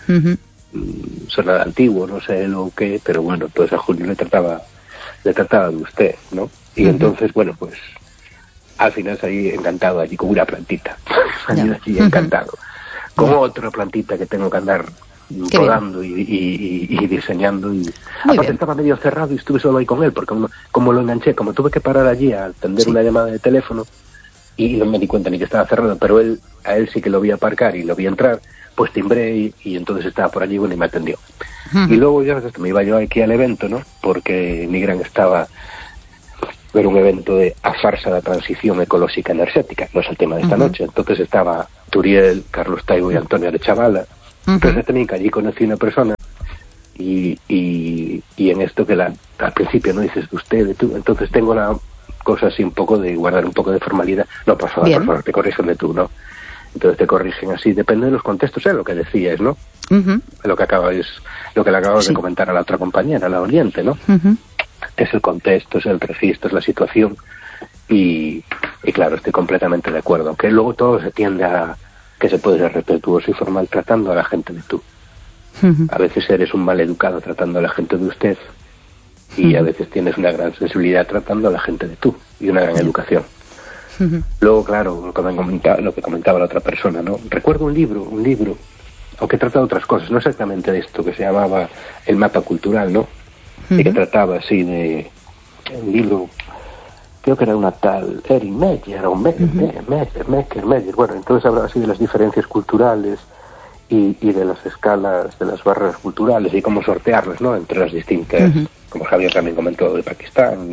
Suena antiguo, no sé lo que, pero bueno, entonces a Julio le trataba de usted, ¿no? Y entonces, bueno, pues al final salí encantado allí con una plantita. Salí allí encantado. Con otra plantita que tengo que andar rodando y diseñando. Y aparte estaba medio cerrado y estuve solo ahí con él, porque como lo enganché, como tuve que parar allí a atender una llamada de teléfono, y no me di cuenta ni que estaba cerrado, pero a él sí que lo vi aparcar y lo vi entrar, pues timbré y entonces estaba por allí, bueno, y me atendió. Y luego ya me iba yo aquí al evento, ¿no? Porque Migran estaba... Era un evento a farsa da transición ecolóxica enerxética, no es el tema de esta noche. Entonces estaba Turiel, Carlos Taibo y Antonio Arechavala. Entonces también que allí conocí una persona y en esto que al principio no dices de usted, de tú, entonces tengo una cosa así un poco de guardar un poco de formalidad. No, por favor, te corrigen de tú, ¿no? Entonces te corrigen así, depende de los contextos, lo que decías, ¿no? Lo que le acabas de comentar a la otra compañera, la Oriente, ¿no? Es el contexto, es el registro, es la situación y claro, estoy completamente de acuerdo, aunque luego todo se tiende a que se puede ser respetuoso y formal tratando a la gente de tú. A veces eres un mal educado tratando a la gente de usted y a veces tienes una gran sensibilidad tratando a la gente de tú y una gran educación. Luego, claro, lo que comentaba la otra persona, ¿no? Recuerdo un libro, aunque trata de otras cosas, no exactamente de esto, que se llamaba El mapa cultural, ¿no? Y que trataba así de un libro, creo que era una tal Erin Meyer o Meyer, bueno, entonces hablaba así de las diferencias culturales y de las escalas, de las barreras culturales y cómo sortearlas, ¿no? Entre las distintas, como Javier también comentó, de Pakistán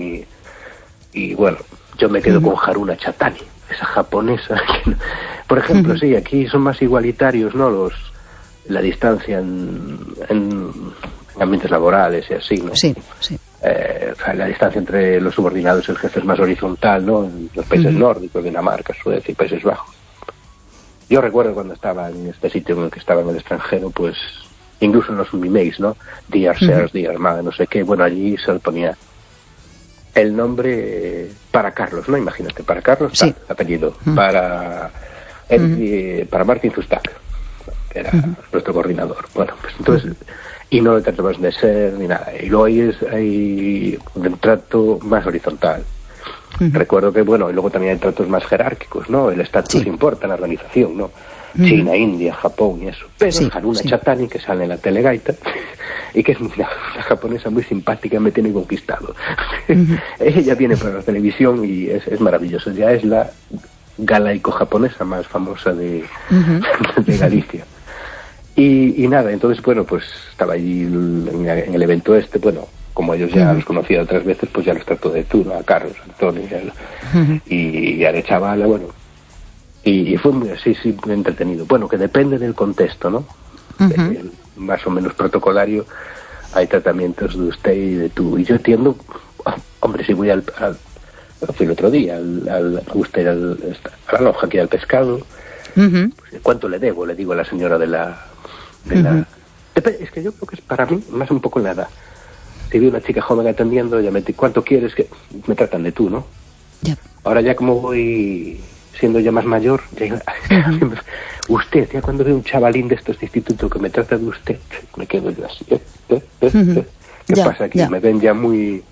y bueno, yo me quedo con Haruna Chatani, esa japonesa que, por ejemplo, sí, aquí son más igualitarios, ¿no? La distancia en ambientes laborales y así, ¿no? Sí. O sea, la distancia entre los subordinados y el jefe es más horizontal, ¿no? En los países nórdicos, Dinamarca, Suecia y Países Bajos. Yo recuerdo cuando estaba en este sitio en el que estaba en el extranjero, pues, incluso en los emails, ¿no? Dear Sirs, Dear Madre, no sé qué, bueno, allí se le ponía el nombre para Carlos, ¿no? Imagínate, para Carlos, tal, apellido, para Martin Zustak, que era nuestro coordinador. Bueno, pues entonces... Y no le tratamos de ser ni nada. Y luego hay un trato más horizontal. Recuerdo que, bueno, y luego también hay tratos más jerárquicos, ¿no? El estatus importa en la organización, ¿no? China, India, Japón y eso. Pero Haruna Chatani, que sale en la Telegaita, y que es una japonesa muy simpática, me tiene conquistado. Ella viene para la televisión y es maravilloso. Ya es la galaico-japonesa más famosa de Galicia. Y nada, entonces, bueno, pues estaba allí en el evento bueno, como ellos ya los conocía otras veces, pues ya los trato de tú, ¿no? A Carlos, Antonio y a la chavala, bueno. Y fue muy entretenido. Bueno, que depende del contexto, ¿no? Más o menos protocolario, hay tratamientos de usted y de tú. Y yo entiendo, hombre, si voy fui el otro día, a la lonja aquí al pescado, pues, ¿cuánto le debo? Le digo a la señora de la... Es que yo creo que es para mí más un poco la edad. Si veo una chica joven atendiendo, ella me dice, ¿cuánto quieres? Que me tratan de tú, ¿no? Ahora ya como voy siendo ya más mayor, usted, ya cuando veo un chavalín de estos de instituto que me trata de usted, me quedo yo así. ¿Qué pasa aquí? Me ven ya muy...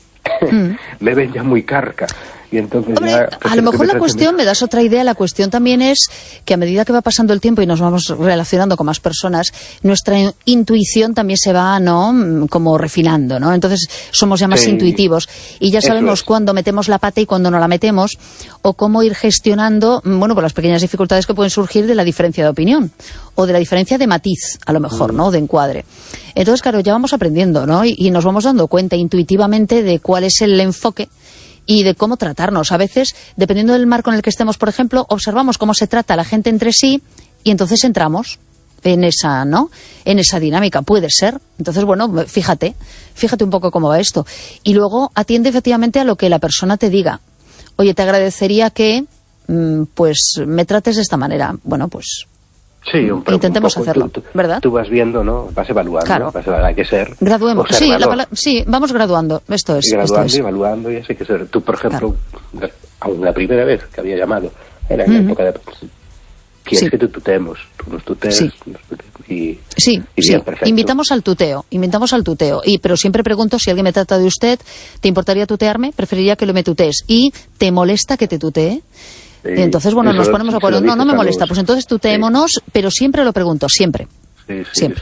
me ven ya muy carca. Y entonces hombre, a lo mejor la cuestión, me das otra idea, la cuestión también es que a medida que va pasando el tiempo y nos vamos relacionando con más personas, nuestra intuición también se va, ¿no?, como refinando, ¿no? Entonces somos ya más intuitivos y ya sabemos cuándo metemos la pata y cuándo no la metemos, o cómo ir gestionando, bueno, pues las pequeñas dificultades que pueden surgir de la diferencia de opinión o de la diferencia de matiz, a lo mejor, ¿no?, de encuadre. Entonces, claro, ya vamos aprendiendo, ¿no? Y nos vamos dando cuenta intuitivamente de cuál es el enfoque y de cómo tratarnos. A veces, dependiendo del marco en el que estemos, por ejemplo, observamos cómo se trata la gente entre sí y entonces entramos en esa, ¿no?, en esa dinámica. Puede ser. Entonces, bueno, fíjate un poco cómo va esto. Y luego atiende efectivamente a lo que la persona te diga. Oye, te agradecería que, pues, me trates de esta manera. Bueno, pues... Sí, intentemos hacerlo, ¿verdad? Tú vas viendo, ¿no? Vas evaluando, claro. Hay que ser... Graduemos, sí, vamos graduando, esto es. Graduando y evaluando, y eso hay que ser. Tú, por ejemplo, aún la primera vez que había llamado, era en la época de... ¿Quieres que te tuteemos? Tú nos tuteas. Sí. Sí, invitamos al tuteo, pero siempre pregunto si alguien me trata de usted, ¿te importaría tutearme? Preferiría que me tutees. ¿Y te molesta que te tutee? Entonces, bueno, nos ponemos a acuerdo. No me molesta. Pues entonces tuteémonos, pero siempre lo pregunto, siempre. Sí.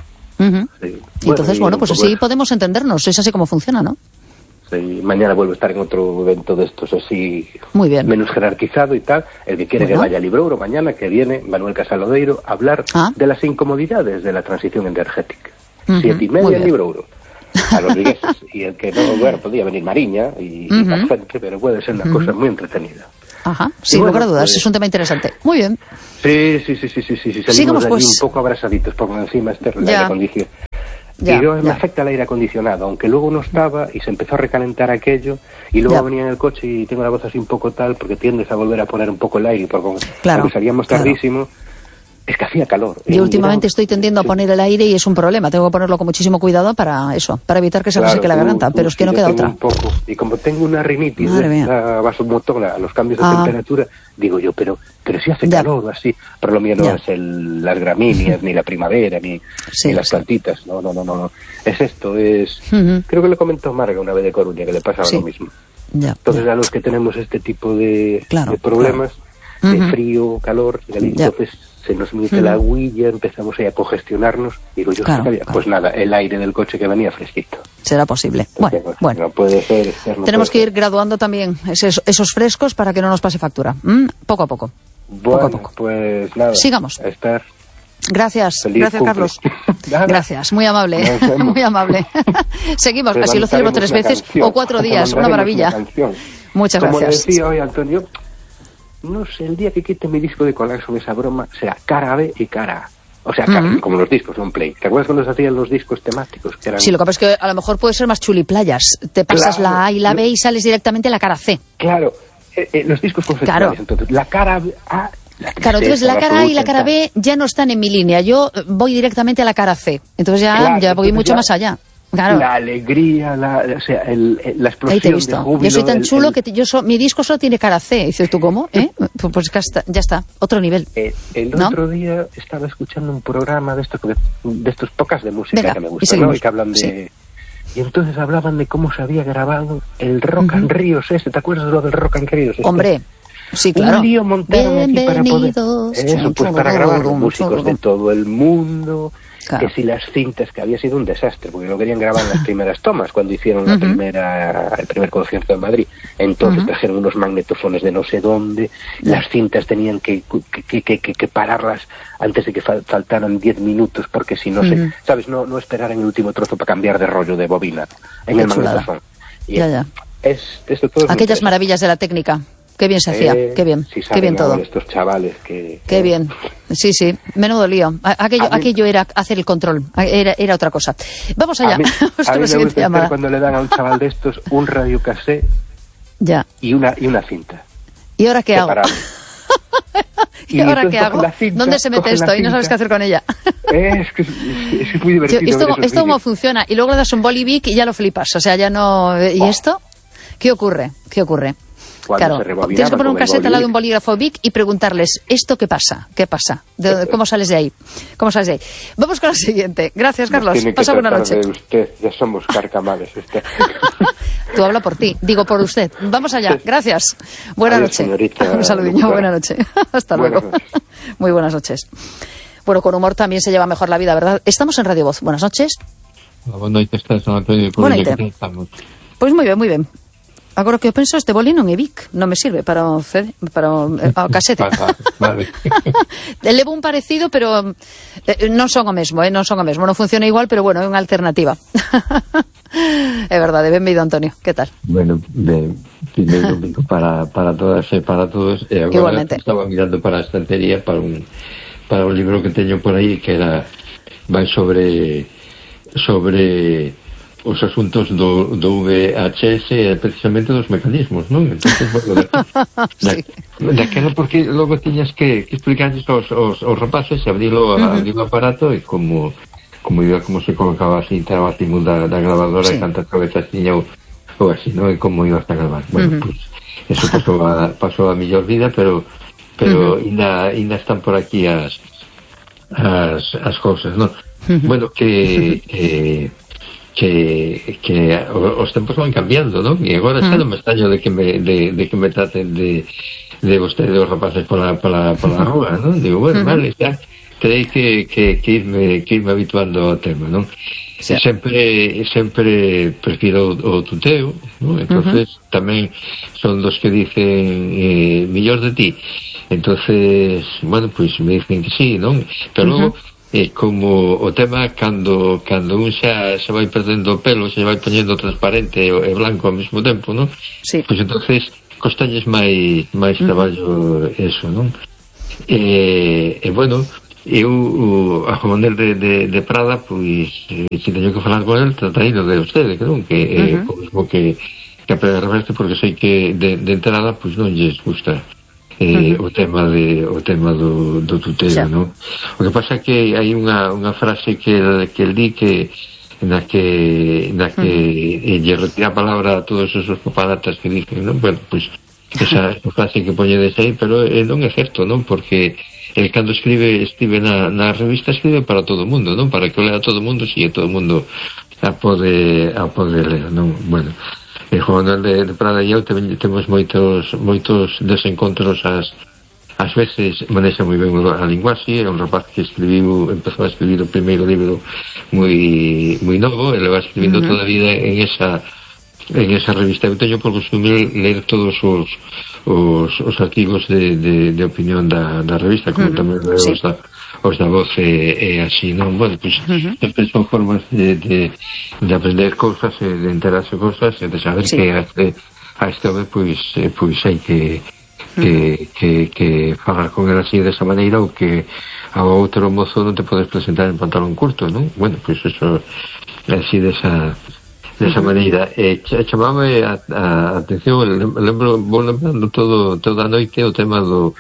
Sí. Entonces, bueno, pues así podemos entendernos. Es así como funciona, ¿no? Sí. Mañana vuelvo a estar en otro evento de estos así, muy bien, menos jerarquizado y tal. El que quiere que vaya a Librouro mañana, que viene Manuel Casalodeiro a hablar de las incomodidades de la transición energética. 7:30 en Librouro. A los vigueses. Y el que no, bueno, podía venir Mariña y más gente, pero puede ser una cosa muy entretenida. Ajá, sin lugar a dudas, es un tema interesante. Muy bien. Sí. Salimos de allí un poco abrazaditos, porque encima el aire acondicionado. Y yo me afecta el aire acondicionado, aunque luego no estaba y se empezó a recalentar aquello, y luego venía en el coche y tengo la voz así un poco tal, porque tiendes a volver a poner un poco el aire, porque cuando salíamos tardísimo, es que hacía calor. Yo últimamente estoy tendiendo a poner el aire y es un problema. Tengo que ponerlo con muchísimo cuidado para eso, para evitar que se me seque la garganta, pero es que no queda otra. Un poco. Y como tengo una rinitis vasomotora a los cambios de temperatura, digo yo, pero si hace calor así. Pero lo mío no es las gramíneas, ni la primavera, ni las plantitas. No. Es esto, creo que le comentó Marga una vez de Coruña, que le pasaba lo mismo. Entonces a los que tenemos este tipo de problemas, de frío, calor, entonces se nos mete la huilla, empezamos a congestionarnos, digo yo, pues nada, el aire del coche que venía fresquito. Será posible. Bueno. No puede ser. Tenemos que ir graduando también esos frescos para que no nos pase factura. Poco a poco. Bueno, poco a poco. Pues nada. Sigamos. Gracias, Carlos. Gracias, muy amable. Muy amable. Seguimos, así lo celebro 3 veces o 4 días, una maravilla. Muchas gracias. Como decía hoy Antonio, no sé, el día que quite mi disco de colapso de esa broma será cara B y cara A. O sea, como los discos de un play. ¿Te acuerdas cuando se hacían los discos temáticos? Que eran... Sí, lo que pasa es que a lo mejor puede ser más chuliplayas. Te pasas la A y la B y sales directamente a la cara C. Claro, los discos conceptuales, entonces. La cara A... Claro, entonces la cara A y la cara B ya no están en mi línea. Yo voy directamente a la cara C. Entonces ya voy mucho más allá. Claro. La alegría, la explosión. Ahí te he visto. De júbilo, yo soy tan chulo que mi disco solo tiene cara C. Dices, ¿tú cómo? Pues ya está, otro nivel. El otro día estaba escuchando un programa de estos podcasts de música que me gustan, ¿no? Y que hablan de... Y entonces hablaban de cómo se había grabado el Rock and Ríos ¿te acuerdas de lo del Rock and Ríos? Hombre, sí, claro. Un lío montaron aquí para poder... Eso, pues para grabar músicos de todo el mundo... Claro. Que si las cintas, que había sido un desastre, porque lo querían grabar en las primeras tomas, cuando hicieron el primer concierto en Madrid. Entonces trajeron unos magnetofones de no sé dónde, las cintas tenían que pararlas antes de que faltaran 10 minutos, porque si no ¿sabes? No esperar en el último trozo para cambiar de rollo de bobina en el magnetofón. Esto todo aquellas maravillas de la técnica. Qué bien se hacía, qué bien todo. Estos chavales que... Qué bien, sí, menudo lío. Aquello era hacer el control, era otra cosa. Vamos allá. A mí me gusta cuando le dan a un chaval de estos un radiocassette y una cinta. ¿Y ahora qué hago? ¿Y ahora qué hago? ¿Dónde se mete esto? Y no sabes qué hacer con ella. Es muy divertido. Esto cómo funciona. Y luego le das un bolivic y ya lo flipas. O sea, ya no... ¿Y esto? ¿Qué ocurre? Claro, tienes que poner un cassette al lado de un bolígrafo Bic y preguntarles, ¿esto qué pasa? ¿Cómo sales de ahí? Vamos con la siguiente. Gracias, Carlos. Pasa buena noche. Usted. Ya somos carcamales. Tú habla por ti, digo por usted. Vamos allá. Gracias. Buena noche. Señorita, un saludiño. Buena noche. Hasta luego. Muy buenas noches. Bueno, con humor también se lleva mejor la vida, ¿verdad? Estamos en Radio Voz. Buenas noches. Buenas noches, Antonio. Pues muy bien. Agora que eu penso, este boli non é Vic, non me sirve para o casete. Vale. Levo un parecido, pero non son o mesmo, non funciona igual, pero bueno, é unha alternativa. É verdade, benvido, Antonio, que tal? Bueno, primeiro domingo para todas e para todos, e agora igualmente. Estaba mirando para a estantería para un libro que teño por aí que vai sobre os asuntos do VHS, precisamente dos mecanismos, non? Entonces, bueno, daquela porque logo tiñas que explicarles aos rapaces e abrir o aparato e como se colocaba así, entraba a timón da grabadora e cantas cabezas tiña ou así, non? E como ibas a gravar. Bueno, pues eso pasou a mellor vida, pero ainda están por aquí as cousas, non? Bueno, que os tempos van cambiando, non? E agora xa non me extraño de que me traten de vostede os rapaces pola rúa, non? Digo, bueno, vale, xa terei que irme habituando ao tema, non? Sí. Sempre prefiro o tuteo, ¿no? Entonces tamén son dos que dicen millor de ti. Entonces, bueno, pues me dicen que sí, ¿no? Pero luego como o tema cando un xa se vai perdendo o pelo, se vai poñendo transparente e blanco ao mesmo tempo, ¿no? Sí. Pues entonces costañes máis traballo eso, ¿no? Bueno, eu a Juan Manuel de Prada, pois se teño que falar con el, trataríno de usted, non? Que o mismo que a Pedro Reverte, porque sei que de entrada pois non lles gusta o tema do tuteo, non? O que pasa é que hai unha frase que el di que na que lle retira a palabra a todos esos paparatas que dicen, non? Bueno, pois esa frase que poñedes aí, pero non é certo, non? Porque cando escribe na revista, escribe para todo o mundo, non? Para que o lea todo o mundo, si todo o mundo a pode ler, non? Bueno, Juan Manuel de Prada e eu temos moitos desencontros ás veces manexa moi ben a linguaxe. É un rapaz que empezou a escribir o primeiro libro moi novo, e le va escribindo toda a vida en esa revista. Eu teño por costume ler todos os artigos de opinión da revista, como tamén leo os da Voz e así, non? Bueno, pois sempre son formas de aprender cousas, de enterarse cousas, e de saber que a este home pois hai que falar con el así desa maneira, ou que ao outro mozo non te podes presentar en pantalón curto, non? Bueno, pois eso así desa maneira. Chamame a atención, vou lembrando toda a noite o tema do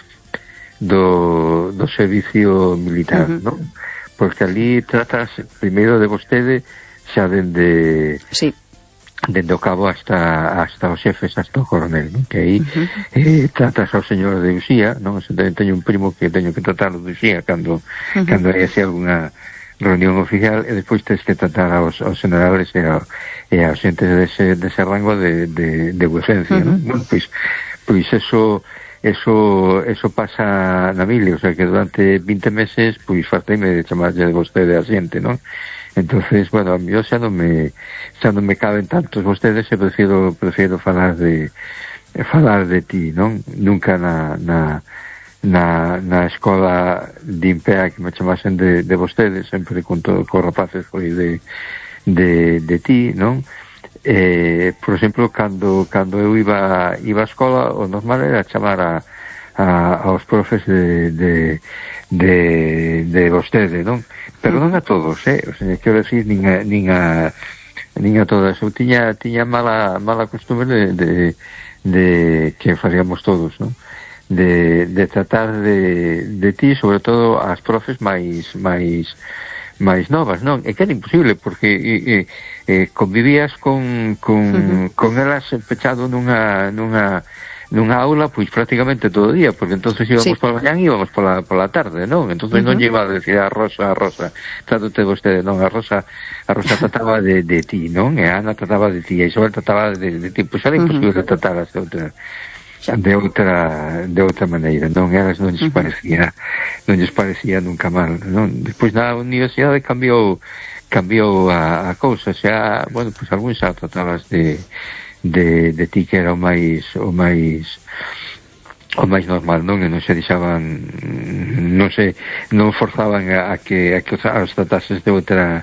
servicio militar, non? Porque ali tratas primeiro de vostede xa dende o cabo hasta os xefes, hasta o coronel, non? Que aí tratas ao señor de Uxía, non? Teño un primo que teño que tratar de Uxía cando hai así alguna reunión oficial, e despois tens que tratar aos generales e aos xentes dese rango de vuecencia, non? Bueno, pois eso pasa na mili, o sea que durante 20 meses pois farteime de chamarlle de vostede a xente, non? Entonces, bueno, a mí xa non me caben tantos vostedes, e prefiro falar de ti, non? Nunca na escola de Impea que me chamasen de vostedes, sempre con rapaces foi de ti, non? Por exemplo, cando eu iba á escola, o normal era chamar aos profes de vostede, non? Pero non a todos, o sea, quero decir, nin a todas. Eu tiña mala costumbre de que faríamos todos, non? De tratar de ti, sobre todo as profes máis novas, non? É que era imposible, porque convivías con elas pechado nunha aula, pois prácticamente todo o día, porque entonces íbamos pola mañán e íbamos pola tarde, non? Entonces non lle iba a decir a Rosa, trátate vostede, non? A Rosa trataba de ti, non? E a Ana trataba de ti, e Isabel trataba de ti, pois era imposible tratarlas de outra maneira, non? Elas non lles parecía nunca mal, non? Despois na universidade cambiou a cousa, xa, bueno, pois algún xa tratabas de ti, que era o máis normal, non? E non se deixaban, non forzaban a que os tratases de outra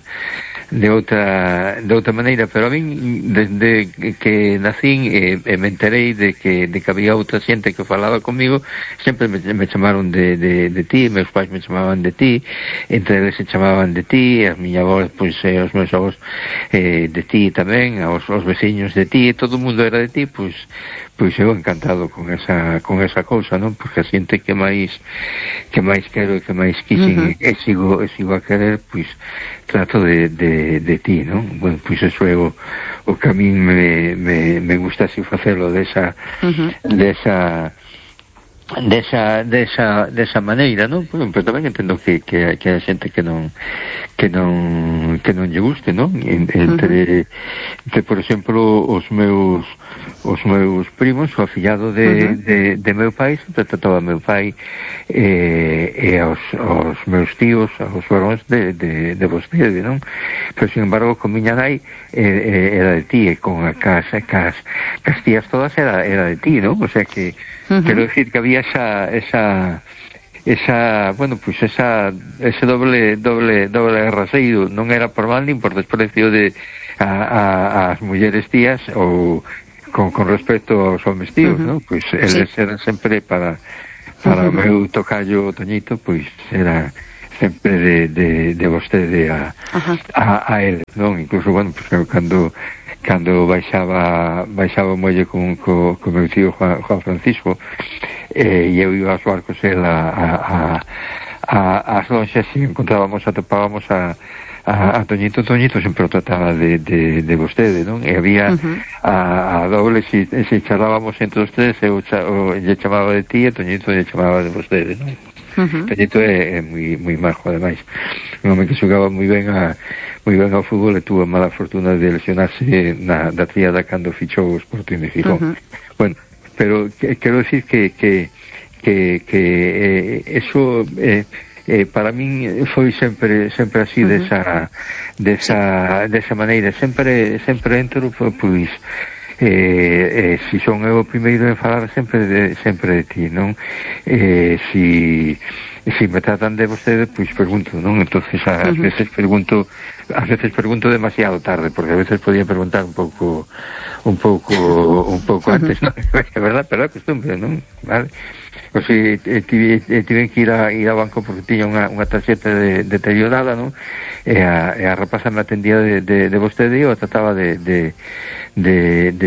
maneira, pero a min desde que nacín me enterei de que había outra xente que falaba comigo, sempre me chamaron de ti, meus pais me chamaban de ti, entre eles se chamaban de ti, as miña avós, pois os meus avós de ti tamén, os veciños de ti, todo o mundo era de ti, pois eu encantado con esa cousa, non? Porque a xente que máis quero e que máis quixen e sigo a querer, pois trato de ti, non? Bueno, pois eso é o que a min me gusta así facelo desa maneira, non? Bueno, pero tamén entendo que hai xente que non lle guste, non? Entre por exemplo, os meus os meus primos, o afillado de meu pai, sempre trataba meu pai e os meus tíos, os varóns de vostede, non? Pero, sin embargo, con miña nai era de ti, e con cas tías todas era de ti, non? O sea que, quero decir que había bueno, pues ese doble raseiro, non era por mal nin por desprecio de as mulleres tías ou con respecto aos homes tíos, non? Pois eles eran sempre para o meu tocayo Toñito, pois era sempre de vostede a ele, non? Incluso, bueno, pues cando baixaba o muelle con meu tío Juan Francisco, e eu iba aos barcos ás lonxas e atopábamos a Toñito sempre o trataba de vostede, non? E había a doble, se charlábamos entre os tres, eu lle chamaba de ti e Toñito lle chamaba de vostede, non? Toñito é moi majo, ademais, un home que xogaba moi ben ao fútbol e tuvo a mala fortuna de lesionarse da tríada cando fichou o Sporting de Gijón. Bueno, pero quero decir que eso para min foi sempre así desa maneira, sempre entro, pois si son eu o primeiro en falar sempre de ti, non? Si me tratan de vostede, pois pregunto, non? Entonces ás veces pregunto demasiado tarde, porque a veces podía preguntar un pouco antes, non? É verdad, pero é costumbre, non? Vale? O sea, tiven que ir ao banco porque tiña unha tarxeta deteriorada, non? E a rapaza me atendía de vostede e eu trataba de